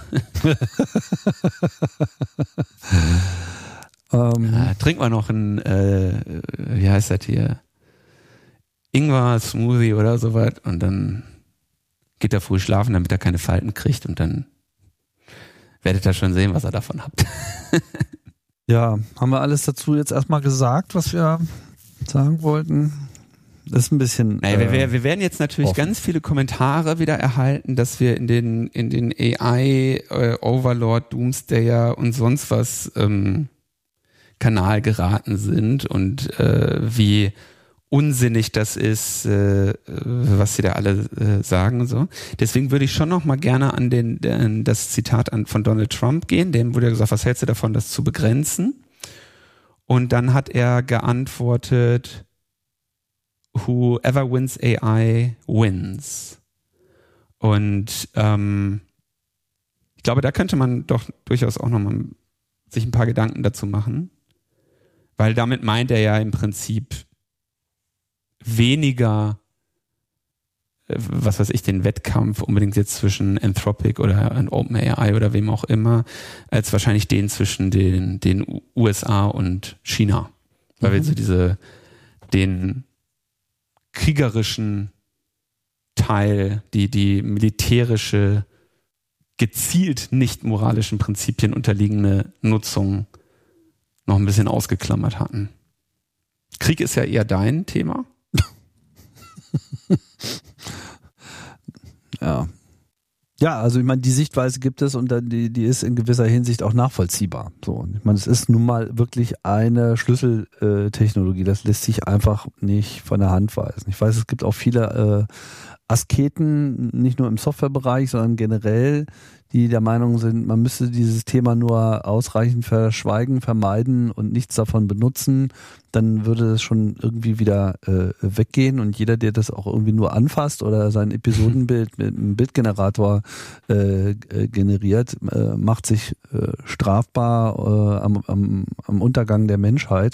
S1: Trinken wir noch ein, wie heißt das hier? Ingwer-Smoothie oder sowas und dann geht er früh schlafen, damit er keine Falten kriegt und dann werdet ihr schon sehen, was ihr davon habt.
S2: Ja, haben wir alles dazu jetzt erstmal gesagt, was wir sagen wollten? Das ist ein bisschen.
S1: Wir werden jetzt natürlich ganz viele Kommentare wieder erhalten, dass wir in den AI Overlord, Doomsdayer und sonst was Kanal geraten sind und wie unsinnig das ist, was sie da alle sagen und so. Deswegen würde ich schon noch mal gerne an das Zitat von Donald Trump gehen. Dem wurde ja gesagt, was hältst du davon, das zu begrenzen? Und dann hat er geantwortet, whoever wins AI wins. Und ich glaube, da könnte man doch durchaus auch noch mal sich ein paar Gedanken dazu machen. Weil damit meint er ja im Prinzip weniger, was weiß ich, den Wettkampf unbedingt jetzt zwischen Anthropic oder OpenAI oder wem auch immer, als wahrscheinlich den zwischen den USA und China. Weil wir so den kriegerischen Teil, die militärische, gezielt nicht moralischen Prinzipien unterliegende Nutzung noch ein bisschen ausgeklammert hatten. Krieg ist ja eher dein Thema.
S2: Ja, also ich meine, die Sichtweise gibt es und dann die ist in gewisser Hinsicht auch nachvollziehbar. So, ich meine, es ist nun mal wirklich eine Schlüsseltechnologie. Das lässt sich einfach nicht von der Hand weisen. Ich weiß, es gibt auch viele Asketen, nicht nur im Softwarebereich, sondern generell, die der Meinung sind, man müsste dieses Thema nur ausreichend verschweigen, vermeiden und nichts davon benutzen, dann würde es schon irgendwie wieder weggehen und jeder, der das auch irgendwie nur anfasst oder sein Episodenbild mit einem Bildgenerator generiert, macht sich strafbar am Untergang der Menschheit.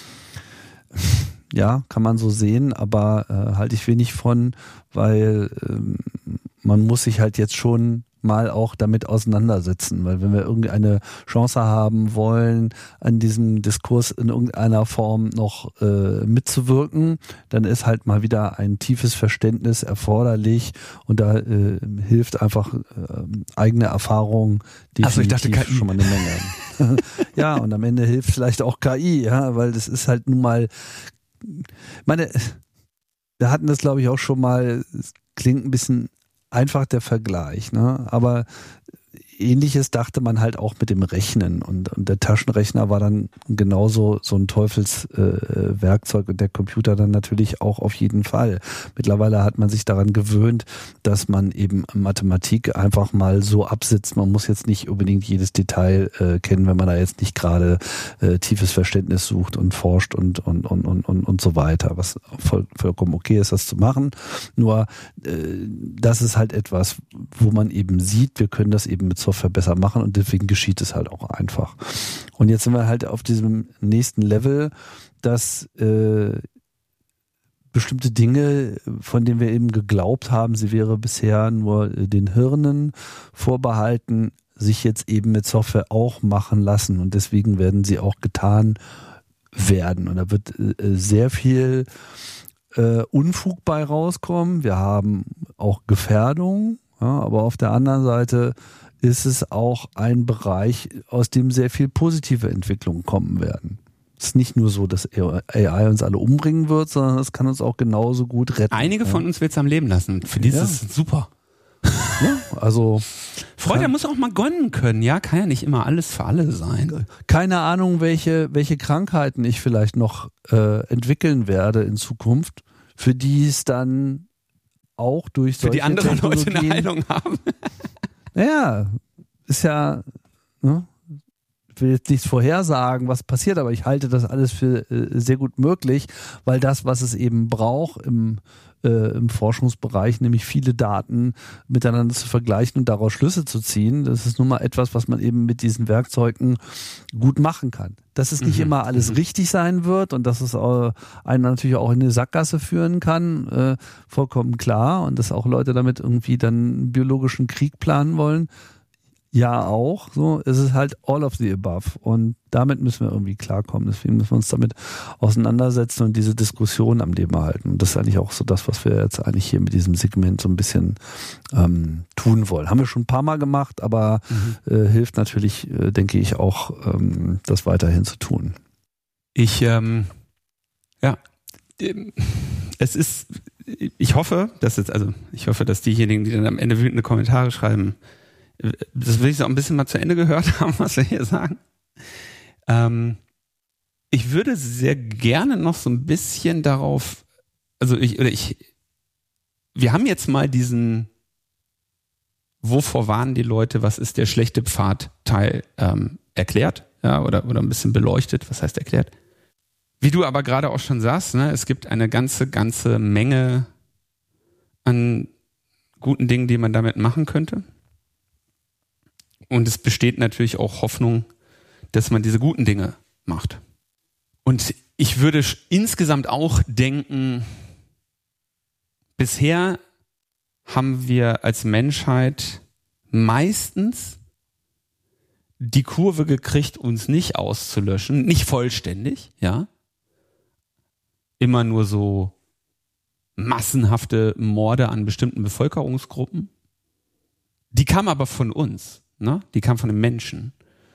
S2: Ja, kann man so sehen, aber halte ich wenig von, weil man muss sich halt jetzt schon mal auch damit auseinandersetzen, weil wenn wir irgendeine Chance haben wollen, an diesem Diskurs in irgendeiner Form noch mitzuwirken, dann ist halt mal wieder ein tiefes Verständnis erforderlich und da hilft einfach eigene Erfahrung definitiv schon mal eine Menge. Ja, und am Ende hilft vielleicht auch KI, ja, weil das ist halt nun mal, wir hatten das glaube ich auch schon mal, es klingt ein bisschen einfach der Vergleich, ne? Aber Ähnliches dachte man halt auch mit dem Rechnen und der Taschenrechner war dann genauso so ein Teufelswerkzeug und der Computer dann natürlich auch auf jeden Fall. Mittlerweile hat man sich daran gewöhnt, dass man eben Mathematik einfach mal so absitzt. Man muss jetzt nicht unbedingt jedes Detail kennen, wenn man da jetzt nicht gerade tiefes Verständnis sucht und forscht und so weiter, was vollkommen okay ist, das zu machen. Nur das ist halt etwas, wo man eben sieht, wir können das eben mit Software besser machen und deswegen geschieht es halt auch einfach. Und jetzt sind wir halt auf diesem nächsten Level, dass bestimmte Dinge, von denen wir eben geglaubt haben, sie wäre bisher nur den Hirnen vorbehalten, sich jetzt eben mit Software auch machen lassen und deswegen werden sie auch getan werden. Und da wird sehr viel Unfug bei rauskommen. Wir haben auch Gefährdung, ja, aber auf der anderen Seite ist es auch ein Bereich, aus dem sehr viel positive Entwicklungen kommen werden. Es ist nicht nur so, dass AI uns alle umbringen wird, sondern es kann uns auch genauso gut retten.
S1: Einige von uns wird es am Leben lassen. Für die ist es super.
S2: Ja, also
S1: Freude muss auch mal gönnen können, ja, kann ja nicht immer alles für alle sein.
S2: Keine Ahnung, welche Krankheiten ich vielleicht noch entwickeln werde in Zukunft, für die es dann auch durch solche
S1: für die andere Leute eine Heilung haben.
S2: Ja, ist ja, ne? Ich will jetzt nichts vorhersagen, was passiert, aber ich halte das alles für sehr gut möglich, weil das, was es eben braucht im Forschungsbereich, nämlich viele Daten miteinander zu vergleichen und daraus Schlüsse zu ziehen, das ist nun mal etwas, was man eben mit diesen Werkzeugen gut machen kann. Dass es nicht immer alles richtig sein wird und dass es einen natürlich auch in eine Sackgasse führen kann, vollkommen klar, und dass auch Leute damit irgendwie dann einen biologischen Krieg planen wollen, ja auch, so, es ist halt all of the above und damit müssen wir irgendwie klarkommen, deswegen müssen wir uns damit auseinandersetzen und diese Diskussion am Leben halten und das ist eigentlich auch so das, was wir jetzt eigentlich hier mit diesem Segment so ein bisschen tun wollen. Haben wir schon ein paar Mal gemacht, aber hilft natürlich, denke ich, auch das weiterhin zu tun.
S1: Ich hoffe, dass diejenigen, die dann am Ende wütende Kommentare schreiben, das will ich so ein bisschen mal zu Ende gehört haben, was wir hier sagen. Ich würde sehr gerne noch so ein bisschen darauf, wir haben jetzt mal diesen wovor warnen die Leute, was ist der schlechte Pfad-Teil erklärt, ja, oder ein bisschen beleuchtet, was heißt erklärt. Wie du aber gerade auch schon sagst, ne, es gibt eine ganze Menge an guten Dingen, die man damit machen könnte. Und es besteht natürlich auch Hoffnung, dass man diese guten Dinge macht. Und ich würde insgesamt auch denken, bisher haben wir als Menschheit meistens die Kurve gekriegt, uns nicht auszulöschen, nicht vollständig, ja. Immer nur so massenhafte Morde an bestimmten Bevölkerungsgruppen. Die kamen aber von uns. Ne? Die kam von den Menschen.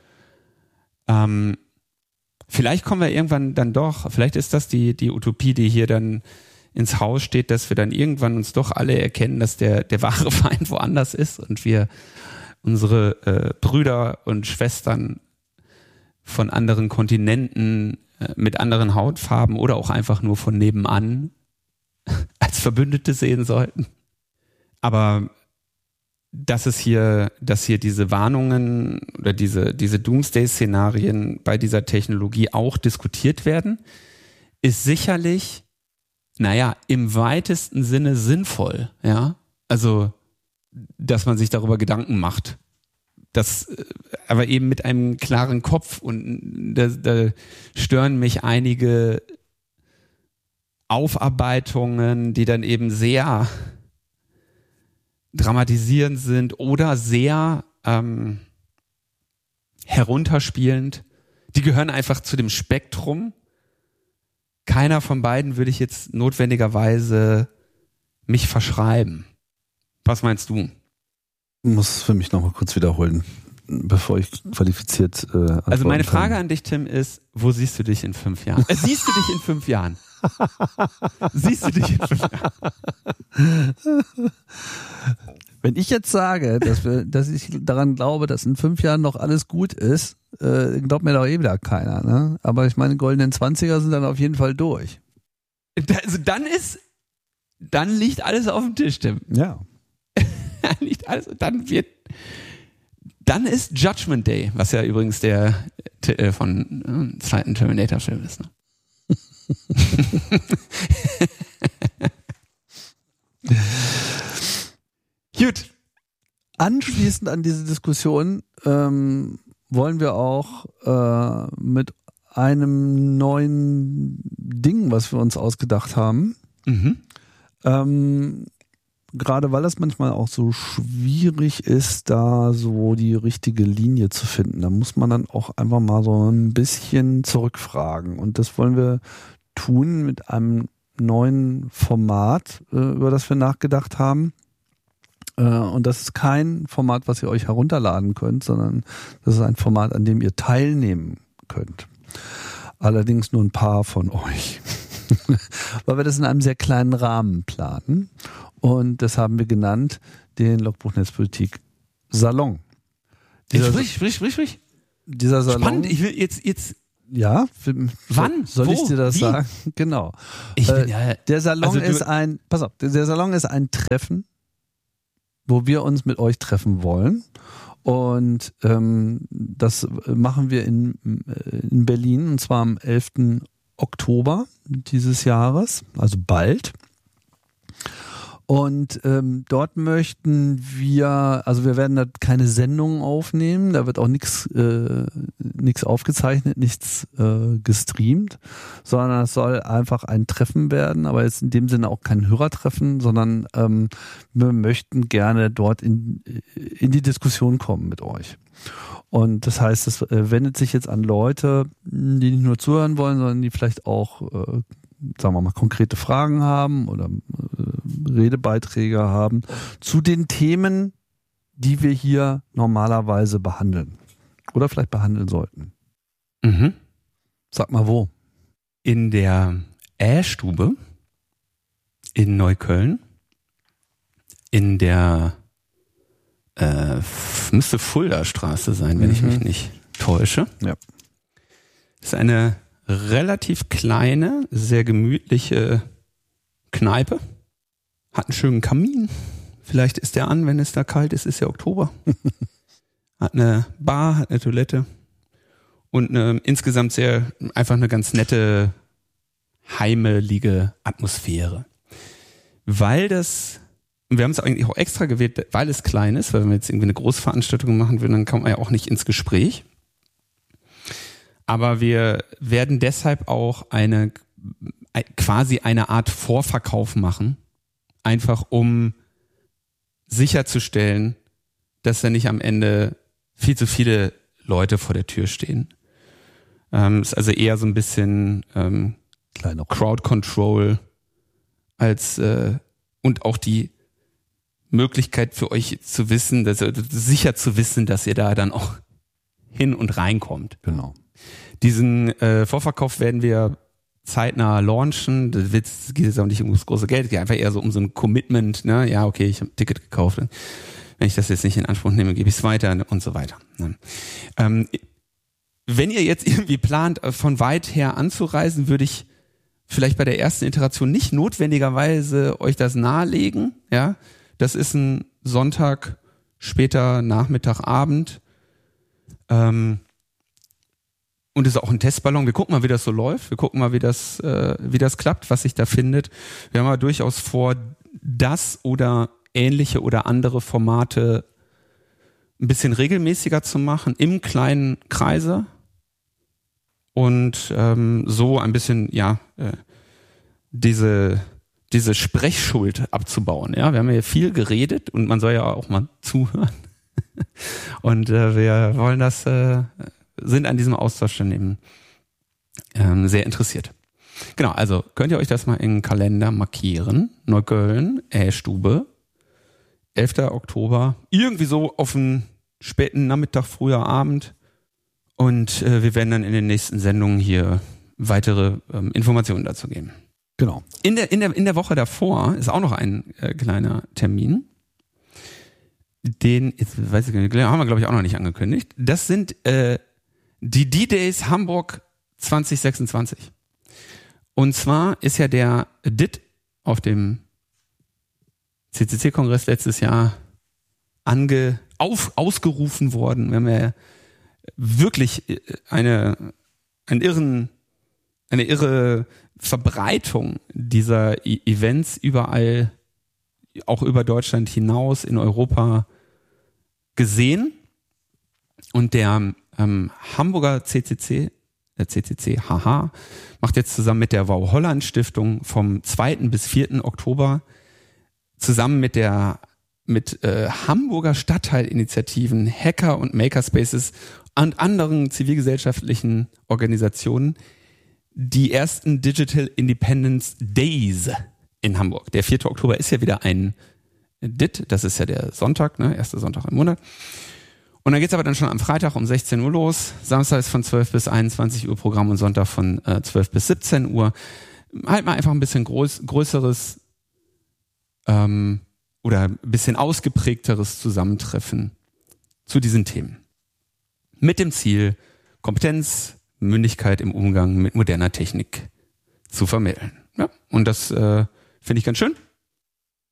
S1: Vielleicht kommen wir irgendwann dann doch, vielleicht ist das die Utopie, die hier dann ins Haus steht, dass wir dann irgendwann uns doch alle erkennen, dass der wahre Feind woanders ist und wir unsere Brüder und Schwestern von anderen Kontinenten mit anderen Hautfarben oder auch einfach nur von nebenan als Verbündete sehen sollten. Aber dass hier diese Warnungen oder diese Doomsday-Szenarien bei dieser Technologie auch diskutiert werden, ist sicherlich, im weitesten Sinne sinnvoll, ja. Also, dass man sich darüber Gedanken macht. Das, aber eben mit einem klaren Kopf und da stören mich einige Aufarbeitungen, die dann eben sehr dramatisierend sind oder sehr herunterspielend. Die gehören einfach zu dem Spektrum. Keiner von beiden würde ich jetzt notwendigerweise mich verschreiben. Was meinst du?
S2: Ich muss für mich nochmal kurz wiederholen, bevor ich qualifiziert antworten
S1: Also meine Frage
S2: kann.
S1: an dich, Tim, ist, wo siehst du dich in 5 Jahren? Siehst du dich in 5 Jahren? Siehst du dich in 5 Jahren?
S2: Wenn ich jetzt sage, dass ich daran glaube, dass in 5 Jahren noch alles gut ist, glaubt mir doch eh wieder keiner. Ne? Aber ich meine, goldenen 20er sind dann auf jeden Fall durch.
S1: Also dann liegt alles auf dem Tisch, Tim.
S2: Ja.
S1: Dann ist Judgment Day, was ja übrigens der Titel von zweiten Terminator-Film ist. Ne? Gut.
S2: Anschließend an diese Diskussion wollen wir auch mit einem neuen Ding, was wir uns ausgedacht haben, Gerade weil es manchmal auch so schwierig ist, da so die richtige Linie zu finden. Da muss man dann auch einfach mal so ein bisschen zurückfragen. Und das wollen wir tun mit einem neuen Format, über das wir nachgedacht haben. Und das ist kein Format, was ihr euch herunterladen könnt, sondern das ist ein Format, an dem ihr teilnehmen könnt. Allerdings nur ein paar von euch. Weil wir das in einem sehr kleinen Rahmen planen. Und das haben wir genannt, den Logbuch Netzpolitik Salon.
S1: Sprich.
S2: Dieser Salon.
S1: Spannend, ich will jetzt.
S2: Ja.
S1: Wann?
S2: Soll ich dir das
S1: Wie?
S2: sagen? Genau. Der Salon ist der Salon ist ein Treffen, wo wir uns mit euch treffen wollen. Und das machen wir in Berlin, und zwar am 11. Oktober dieses Jahres, also bald. Und dort möchten wir werden da keine Sendungen aufnehmen, da wird auch nichts aufgezeichnet, nichts gestreamt, sondern es soll einfach ein Treffen werden, aber jetzt in dem Sinne auch kein Hörertreffen, sondern wir möchten gerne dort in die Diskussion kommen mit euch. Und das heißt, es wendet sich jetzt an Leute, die nicht nur zuhören wollen, sondern die vielleicht auch sagen wir mal, konkrete Fragen haben oder Redebeiträge haben zu den Themen, die wir hier normalerweise behandeln. Oder vielleicht behandeln sollten.
S1: Mhm.
S2: Sag mal wo.
S1: In der Stube in Neukölln, in der müsste Fulda-Straße sein, wenn ich mich nicht täusche.
S2: Ja.
S1: Das ist eine relativ kleine, sehr gemütliche Kneipe. Hat einen schönen Kamin. Vielleicht ist der an, wenn es da kalt ist, ist ja Oktober. Hat eine Bar, hat eine Toilette und insgesamt einfach eine ganz nette, heimelige Atmosphäre. Wir haben es eigentlich auch extra gewählt, weil es klein ist, weil wenn wir jetzt irgendwie eine Großveranstaltung machen würden, dann kommt man ja auch nicht ins Gespräch. Aber wir werden deshalb auch quasi eine Art Vorverkauf machen, einfach um sicherzustellen, dass da nicht am Ende viel zu viele Leute vor der Tür stehen. Ist also eher so ein bisschen Crowd Control als und auch die Möglichkeit für euch zu wissen, sicher zu wissen, dass ihr da dann auch hin und reinkommt.
S2: Genau.
S1: Diesen Vorverkauf werden wir zeitnah launchen. Das geht jetzt auch nicht um das große Geld, es geht einfach eher so um so ein Commitment. Ne? Ja, okay, ich habe ein Ticket gekauft. Wenn ich das jetzt nicht in Anspruch nehme, gebe ich es weiter und so weiter. Ne? Wenn ihr jetzt irgendwie plant, von weit her anzureisen, würde ich vielleicht bei der ersten Iteration nicht notwendigerweise euch das nahelegen. Ja, das ist ein Sonntag, später Nachmittag, Abend. Und ist auch ein Testballon. Wir gucken mal, wie das so läuft. Wir gucken mal, wie das klappt, was sich da findet. Wir haben aber durchaus vor, das oder ähnliche oder andere Formate ein bisschen regelmäßiger zu machen, im kleinen Kreise. Und so ein bisschen, diese Sprechschuld abzubauen. Ja, wir haben ja viel geredet und man soll ja auch mal zuhören. Und wir wollen sind an diesem Austausch dann eben sehr interessiert. Genau, also könnt ihr euch das mal in den Kalender markieren. Neukölln, Stube, 11. Oktober, irgendwie so auf einen späten Nachmittag, früher Abend. Und wir werden dann in den nächsten Sendungen hier weitere Informationen dazu geben.
S2: Genau.
S1: In der Woche davor ist auch noch ein kleiner Termin. Den, jetzt weiß ich nicht, haben wir glaube ich auch noch nicht angekündigt. Das sind die D-Days Hamburg 2026. Und zwar ist ja der DIT auf dem CCC-Kongress letztes Jahr ausgerufen worden. Wir haben ja wirklich eine irre Verbreitung dieser Events überall, auch über Deutschland hinaus in Europa gesehen. Und der Hamburger CCC CCC macht jetzt zusammen mit der Wow Holland Stiftung vom 2. bis 4. Oktober zusammen mit Hamburger Stadtteilinitiativen, Hacker und Makerspaces und anderen zivilgesellschaftlichen Organisationen die ersten Digital Independence Days in Hamburg. Der 4. Oktober ist ja wieder ein DIT, das ist ja der Sonntag, ne, erster Sonntag im Monat. Und dann geht's aber dann schon am Freitag um 16 Uhr los. Samstag ist von 12 bis 21 Uhr Programm und Sonntag von 12 bis 17 Uhr. Halt mal einfach ein bisschen größeres oder ein bisschen ausgeprägteres Zusammentreffen zu diesen Themen. Mit dem Ziel, Kompetenz, Mündigkeit im Umgang mit moderner Technik zu vermitteln. Ja, und das finde ich ganz schön.